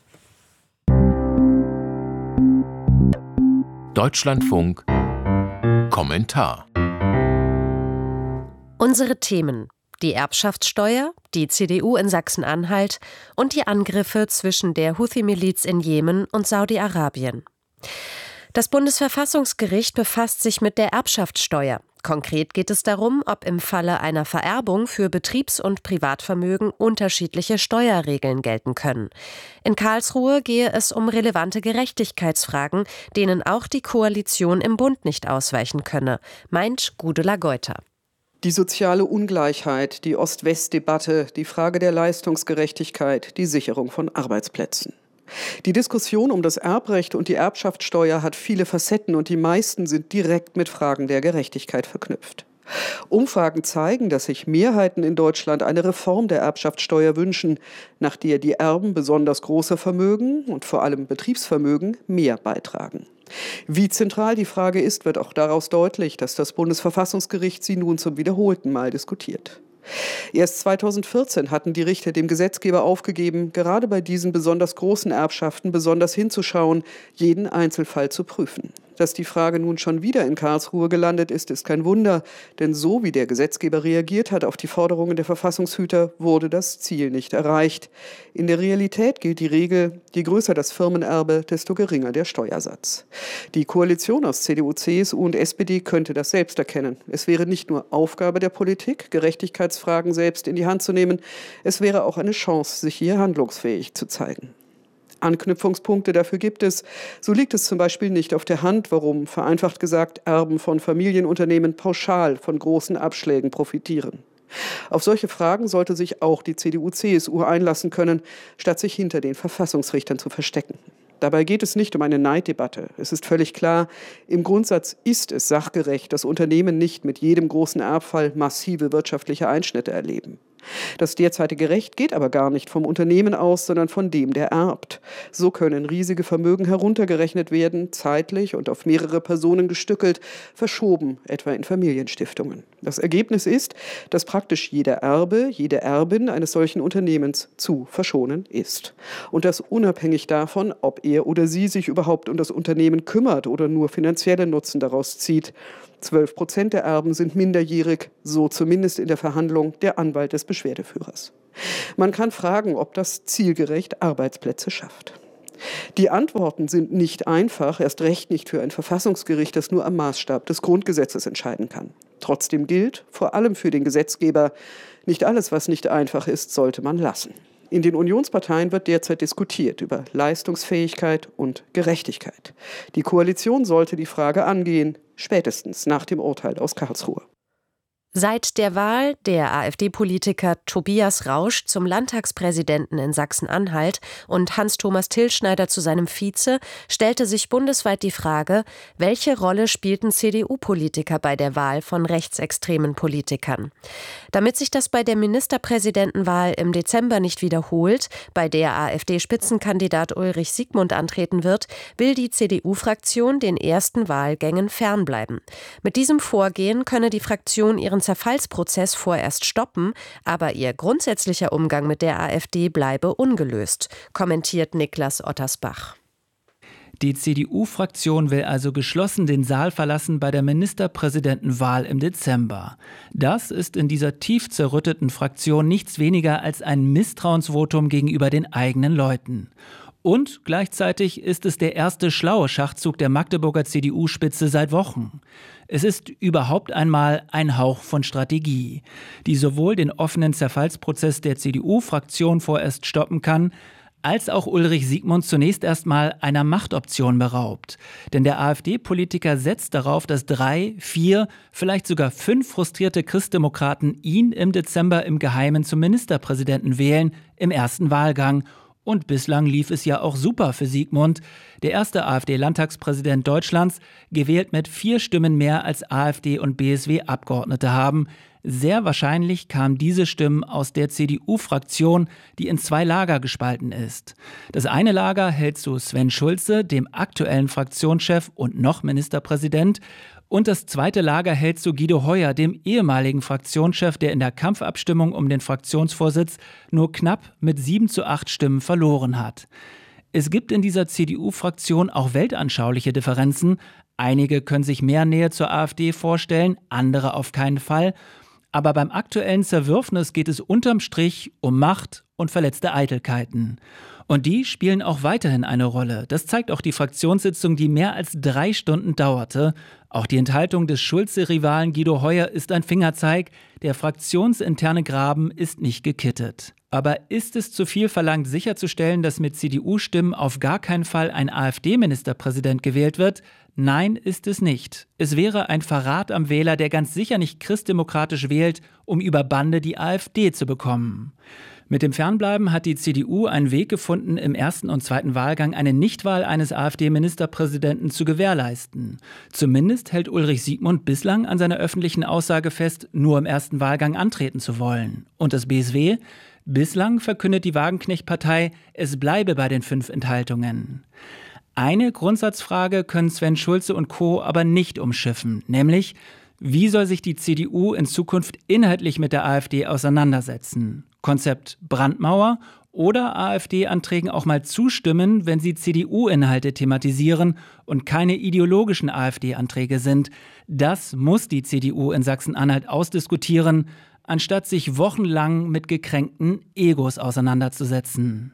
Deutschlandfunk Kommentar. Unsere Themen: die Erbschaftssteuer, die CDU in Sachsen-Anhalt und die Angriffe zwischen der Houthi-Miliz in Jemen und Saudi-Arabien. Das Bundesverfassungsgericht befasst sich mit der Erbschaftssteuer. Konkret geht es darum, ob im Falle einer Vererbung für Betriebs- und Privatvermögen unterschiedliche Steuerregeln gelten können. In Karlsruhe gehe es um relevante Gerechtigkeitsfragen, denen auch die Koalition im Bund nicht ausweichen könne, meint Gudula Geuter. Die soziale Ungleichheit, die Ost-West-Debatte, die Frage der Leistungsgerechtigkeit, die Sicherung von Arbeitsplätzen. Die Diskussion um das Erbrecht und die Erbschaftssteuer hat viele Facetten und die meisten sind direkt mit Fragen der Gerechtigkeit verknüpft. Umfragen zeigen, dass sich Mehrheiten in Deutschland eine Reform der Erbschaftssteuer wünschen, nach der die Erben besonders großer Vermögen und vor allem Betriebsvermögen mehr beitragen. Wie zentral die Frage ist, wird auch daraus deutlich, dass das Bundesverfassungsgericht sie nun zum wiederholten Mal diskutiert. Erst 2014 hatten die Richter dem Gesetzgeber aufgegeben, gerade bei diesen besonders großen Erbschaften besonders hinzuschauen, jeden Einzelfall zu prüfen. Dass die Frage nun schon wieder in Karlsruhe gelandet ist, ist kein Wunder, denn so wie der Gesetzgeber reagiert hat auf die Forderungen der Verfassungshüter, wurde das Ziel nicht erreicht. In der Realität gilt die Regel, je größer das Firmenerbe, desto geringer der Steuersatz. Die Koalition aus CDU, CSU und SPD könnte das selbst erkennen. Es wäre nicht nur Aufgabe der Politik, Gerechtigkeitsfragen selbst in die Hand zu nehmen, es wäre auch eine Chance, sich hier handlungsfähig zu zeigen. Anknüpfungspunkte dafür gibt es. So liegt es zum Beispiel nicht auf der Hand, warum, vereinfacht gesagt, Erben von Familienunternehmen pauschal von großen Abschlägen profitieren. Auf solche Fragen sollte sich auch die CDU-CSU einlassen können, statt sich hinter den Verfassungsrichtern zu verstecken. Dabei geht es nicht um eine Neiddebatte. Es ist völlig klar, im Grundsatz ist es sachgerecht, dass Unternehmen nicht mit jedem großen Erbfall massive wirtschaftliche Einschnitte erleben. Das derzeitige Recht geht aber gar nicht vom Unternehmen aus, sondern von dem, der erbt. So können riesige Vermögen heruntergerechnet werden, zeitlich und auf mehrere Personen gestückelt, verschoben, etwa in Familienstiftungen. Das Ergebnis ist, dass praktisch jeder Erbe, jede Erbin eines solchen Unternehmens zu verschonen ist. Und das unabhängig davon, ob er oder sie sich überhaupt um das Unternehmen kümmert oder nur finanzielle Nutzen daraus zieht. 12% der Erben sind minderjährig, so zumindest in der Verhandlung der Anwalt des Beschwerdeführers. Man kann fragen, ob das zielgerecht Arbeitsplätze schafft. Die Antworten sind nicht einfach, erst recht nicht für ein Verfassungsgericht, das nur am Maßstab des Grundgesetzes entscheiden kann. Trotzdem gilt, vor allem für den Gesetzgeber, nicht alles, was nicht einfach ist, sollte man lassen. In den Unionsparteien wird derzeit diskutiert über Leistungsfähigkeit und Gerechtigkeit. Die Koalition sollte die Frage angehen, spätestens nach dem Urteil aus Karlsruhe. Seit der Wahl der AfD-Politiker Tobias Rausch zum Landtagspräsidenten in Sachsen-Anhalt und Hans-Thomas Tilschneider zu seinem Vize stellte sich bundesweit die Frage, welche Rolle spielten CDU-Politiker bei der Wahl von rechtsextremen Politikern? Damit sich das bei der Ministerpräsidentenwahl im Dezember nicht wiederholt, bei der AfD-Spitzenkandidat Ulrich Siegmund antreten wird, will die CDU-Fraktion den ersten Wahlgängen fernbleiben. Mit diesem Vorgehen könne die Fraktion ihren Zerfallsprozess vorerst stoppen, aber ihr grundsätzlicher Umgang mit der AfD bleibe ungelöst, kommentiert Niklas Ottersbach. Die CDU-Fraktion will also geschlossen den Saal verlassen bei der Ministerpräsidentenwahl im Dezember. Das ist in dieser tief zerrütteten Fraktion nichts weniger als ein Misstrauensvotum gegenüber den eigenen Leuten. Und gleichzeitig ist es der erste schlaue Schachzug der Magdeburger CDU-Spitze seit Wochen. Es ist überhaupt einmal ein Hauch von Strategie, die sowohl den offenen Zerfallsprozess der CDU-Fraktion vorerst stoppen kann, als auch Ulrich Siegmund zunächst erstmal einer Machtoption beraubt. Denn der AfD-Politiker setzt darauf, dass 3, 4, vielleicht sogar 5 frustrierte Christdemokraten ihn im Dezember im Geheimen zum Ministerpräsidenten wählen, im ersten Wahlgang. Und bislang lief es ja auch super für Siegmund, der erste AfD-Landtagspräsident Deutschlands, gewählt mit 4 Stimmen mehr als AfD und BSW Abgeordnete haben. Sehr wahrscheinlich kamen diese Stimmen aus der CDU-Fraktion, die in 2 Lager gespalten ist. Das eine Lager hält zu Sven Schulze, dem aktuellen Fraktionschef und noch Ministerpräsident, und das zweite Lager hält zu Guido Heuer, dem ehemaligen Fraktionschef, der in der Kampfabstimmung um den Fraktionsvorsitz nur knapp mit 7:8 Stimmen verloren hat. Es gibt in dieser CDU-Fraktion auch weltanschauliche Differenzen. Einige können sich mehr Nähe zur AfD vorstellen, andere auf keinen Fall. Aber beim aktuellen Zerwürfnis geht es unterm Strich um Macht und verletzte Eitelkeiten. Und die spielen auch weiterhin eine Rolle. Das zeigt auch die Fraktionssitzung, die mehr als 3 Stunden dauerte. Auch die Enthaltung des Schulze-Rivalen Guido Heuer ist ein Fingerzeig. Der fraktionsinterne Graben ist nicht gekittet. Aber ist es zu viel verlangt, sicherzustellen, dass mit CDU-Stimmen auf gar keinen Fall ein AfD-Ministerpräsident gewählt wird? Nein, ist es nicht. Es wäre ein Verrat am Wähler, der ganz sicher nicht christdemokratisch wählt, um über Bande die AfD zu bekommen. Mit dem Fernbleiben hat die CDU einen Weg gefunden, im ersten und zweiten Wahlgang eine Nichtwahl eines AfD-Ministerpräsidenten zu gewährleisten. Zumindest hält Ulrich Siegmund bislang an seiner öffentlichen Aussage fest, nur im ersten Wahlgang antreten zu wollen. Und das BSW? Bislang verkündet die Wagenknecht-Partei, es bleibe bei den 5 Enthaltungen. Eine Grundsatzfrage können Sven Schulze und Co. aber nicht umschiffen, nämlich: Wie soll sich die CDU in Zukunft inhaltlich mit der AfD auseinandersetzen? Konzept Brandmauer oder AfD-Anträgen auch mal zustimmen, wenn sie CDU-Inhalte thematisieren und keine ideologischen AfD-Anträge sind. Das muss die CDU in Sachsen-Anhalt ausdiskutieren, anstatt sich wochenlang mit gekränkten Egos auseinanderzusetzen.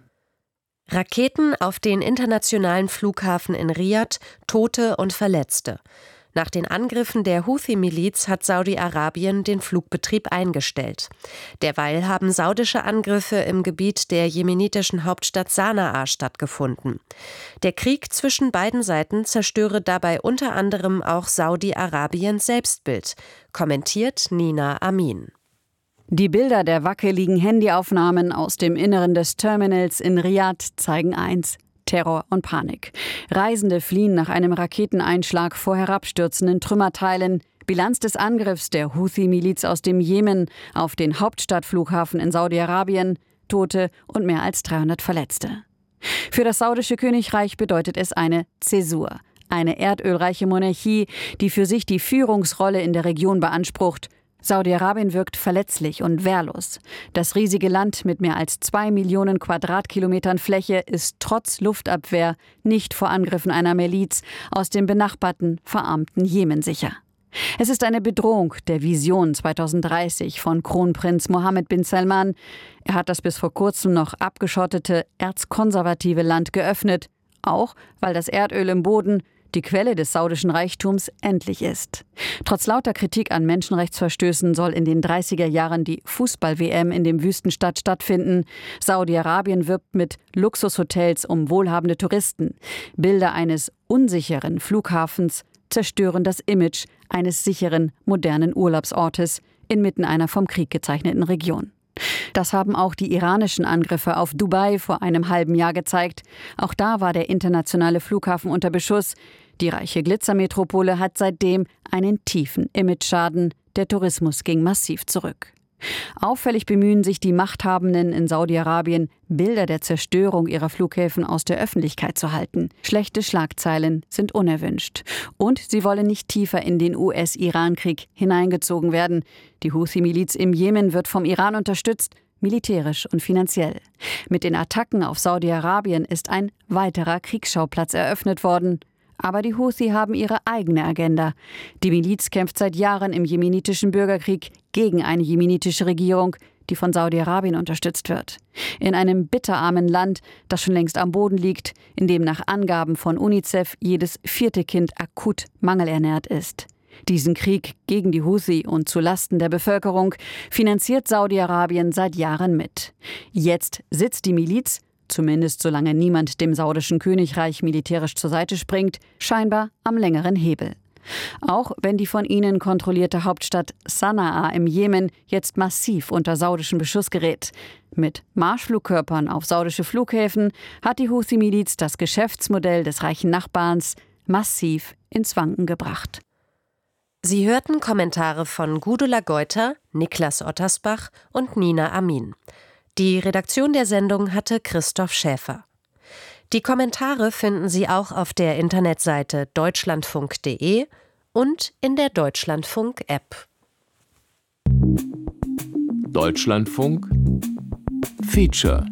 Raketen auf den internationalen Flughafen in Riad, Tote und Verletzte. Nach den Angriffen der Houthi-Miliz hat Saudi-Arabien den Flugbetrieb eingestellt. Derweil haben saudische Angriffe im Gebiet der jemenitischen Hauptstadt Sanaa stattgefunden. Der Krieg zwischen beiden Seiten zerstöre dabei unter anderem auch Saudi-Arabiens Selbstbild, kommentiert Nina Amin. Die Bilder der wackeligen Handyaufnahmen aus dem Inneren des Terminals in Riad zeigen eins: Terror und Panik. Reisende fliehen nach einem Raketeneinschlag vor herabstürzenden Trümmerteilen. Bilanz des Angriffs der Houthi-Miliz aus dem Jemen auf den Hauptstadtflughafen in Saudi-Arabien: Tote und mehr als 300 Verletzte. Für das saudische Königreich bedeutet es eine Zäsur. Eine erdölreiche Monarchie, die für sich die Führungsrolle in der Region beansprucht. Saudi-Arabien wirkt verletzlich und wehrlos. Das riesige Land mit mehr als 2 Millionen Quadratkilometern Fläche ist trotz Luftabwehr nicht vor Angriffen einer Miliz aus dem benachbarten, verarmten Jemen sicher. Es ist eine Bedrohung der Vision 2030 von Kronprinz Mohammed bin Salman. Er hat das bis vor kurzem noch abgeschottete, erzkonservative Land geöffnet, auch weil das Erdöl im Boden, die Quelle des saudischen Reichtums, endlich ist. Trotz lauter Kritik an Menschenrechtsverstößen soll in den 30er Jahren die Fußball-WM in dem Wüstenstaat stattfinden. Saudi-Arabien wirbt mit Luxushotels um wohlhabende Touristen. Bilder eines unsicheren Flughafens zerstören das Image eines sicheren, modernen Urlaubsortes inmitten einer vom Krieg gezeichneten Region. Das haben auch die iranischen Angriffe auf Dubai vor einem halben Jahr gezeigt. Auch da war der internationale Flughafen unter Beschuss. Die reiche Glitzermetropole hat seitdem einen tiefen Imageschaden. Der Tourismus ging massiv zurück. Auffällig bemühen sich die Machthabenden in Saudi-Arabien, Bilder der Zerstörung ihrer Flughäfen aus der Öffentlichkeit zu halten. Schlechte Schlagzeilen sind unerwünscht. Und sie wollen nicht tiefer in den US-Iran-Krieg hineingezogen werden. Die Houthi-Miliz im Jemen wird vom Iran unterstützt, militärisch und finanziell. Mit den Attacken auf Saudi-Arabien ist ein weiterer Kriegsschauplatz eröffnet worden. Aber die Houthi haben ihre eigene Agenda. Die Miliz kämpft seit Jahren im jemenitischen Bürgerkrieg gegen eine jemenitische Regierung, die von Saudi-Arabien unterstützt wird. In einem bitterarmen Land, das schon längst am Boden liegt, in dem nach Angaben von UNICEF jedes 4. Kind akut mangelernährt ist. Diesen Krieg gegen die Houthi und zu Lasten der Bevölkerung finanziert Saudi-Arabien seit Jahren mit. Jetzt sitzt die Miliz, zumindest solange niemand dem saudischen Königreich militärisch zur Seite springt, scheinbar am längeren Hebel. Auch wenn die von ihnen kontrollierte Hauptstadt Sanaa im Jemen jetzt massiv unter saudischen Beschuss gerät. Mit Marschflugkörpern auf saudische Flughäfen hat die Houthi-Miliz das Geschäftsmodell des reichen Nachbarns massiv ins Wanken gebracht. Sie hörten Kommentare von Gudula Geuter, Niklas Ottersbach und Nina Amin. Die Redaktion der Sendung hatte Christoph Schäfer. Die Kommentare finden Sie auch auf der Internetseite deutschlandfunk.de und in der Deutschlandfunk-App. Deutschlandfunk Feature.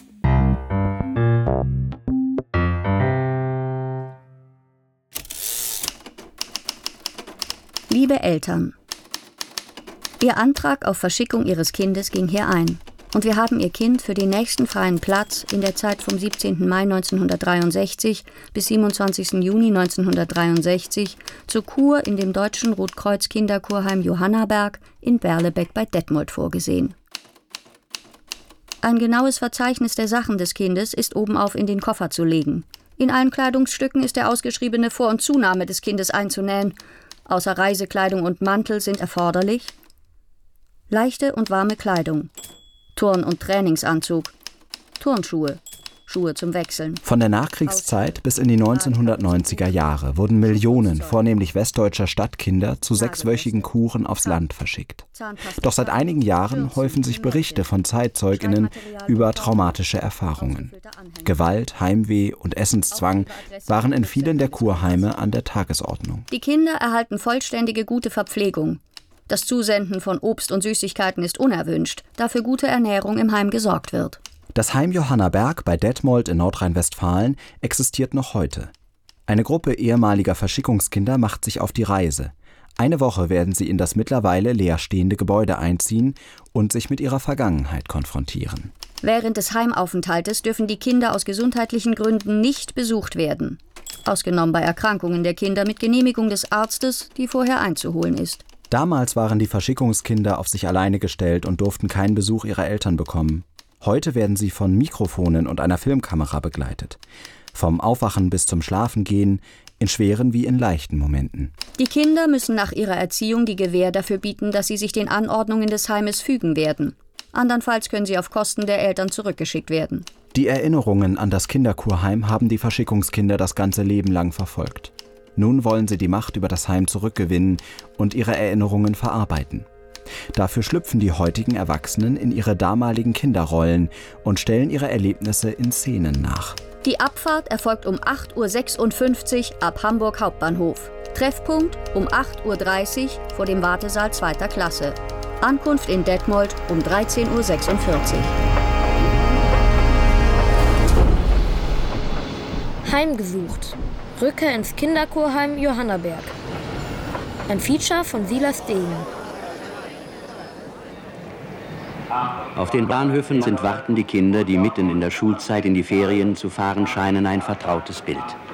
Liebe Eltern, Ihr Antrag auf Verschickung Ihres Kindes ging hier ein. Und wir haben Ihr Kind für den nächsten freien Platz in der Zeit vom 17. Mai 1963 bis 27. Juni 1963 zur Kur in dem Deutschen Rotkreuz Kinderkurheim Johannaberg in Berlebeck bei Detmold vorgesehen. Ein genaues Verzeichnis der Sachen des Kindes ist obenauf in den Koffer zu legen. In allen Kleidungsstücken ist der ausgeschriebene Vor- und Zunahme des Kindes einzunähen. Außer Reisekleidung und Mantel sind erforderlich leichte und warme Kleidung, Turn- und Trainingsanzug, Turnschuhe, Schuhe zum Wechseln. Von der Nachkriegszeit bis in die 1990er Jahre wurden Millionen vornehmlich westdeutscher Stadtkinder zu 6-wöchigen Kuren aufs Land verschickt. Doch seit einigen Jahren häufen sich Berichte von ZeitzeugInnen über traumatische Erfahrungen. Gewalt, Heimweh und Essenszwang waren in vielen der Kurheime an der Tagesordnung. Die Kinder erhalten vollständige gute Verpflegung. Das Zusenden von Obst und Süßigkeiten ist unerwünscht, da für gute Ernährung im Heim gesorgt wird. Das Heim Johannaberg bei Detmold in Nordrhein-Westfalen existiert noch heute. Eine Gruppe ehemaliger Verschickungskinder macht sich auf die Reise. Eine Woche werden sie in das mittlerweile leerstehende Gebäude einziehen und sich mit ihrer Vergangenheit konfrontieren. Während des Heimaufenthaltes dürfen die Kinder aus gesundheitlichen Gründen nicht besucht werden. Ausgenommen bei Erkrankungen der Kinder mit Genehmigung des Arztes, die vorher einzuholen ist. Damals waren die Verschickungskinder auf sich alleine gestellt und durften keinen Besuch ihrer Eltern bekommen. Heute werden sie von Mikrofonen und einer Filmkamera begleitet. Vom Aufwachen bis zum Schlafengehen, in schweren wie in leichten Momenten. Die Kinder müssen nach ihrer Erziehung die Gewähr dafür bieten, dass sie sich den Anordnungen des Heimes fügen werden. Andernfalls können sie auf Kosten der Eltern zurückgeschickt werden. Die Erinnerungen an das Kinderkurheim haben die Verschickungskinder das ganze Leben lang verfolgt. Nun wollen sie die Macht über das Heim zurückgewinnen und ihre Erinnerungen verarbeiten. Dafür schlüpfen die heutigen Erwachsenen in ihre damaligen Kinderrollen und stellen ihre Erlebnisse in Szenen nach. Die Abfahrt erfolgt um 8.56 Uhr ab Hamburg Hauptbahnhof. Treffpunkt um 8.30 Uhr vor dem Wartesaal 2. Klasse. Ankunft in Detmold um 13.46 Uhr. Heimgesucht. Rückkehr ins Kinderkurheim Johannaberg. Ein Feature von Silas Degen. Auf den Bahnhöfen sind wartende Kinder, die mitten in der Schulzeit in die Ferien zu fahren scheinen, ein vertrautes Bild.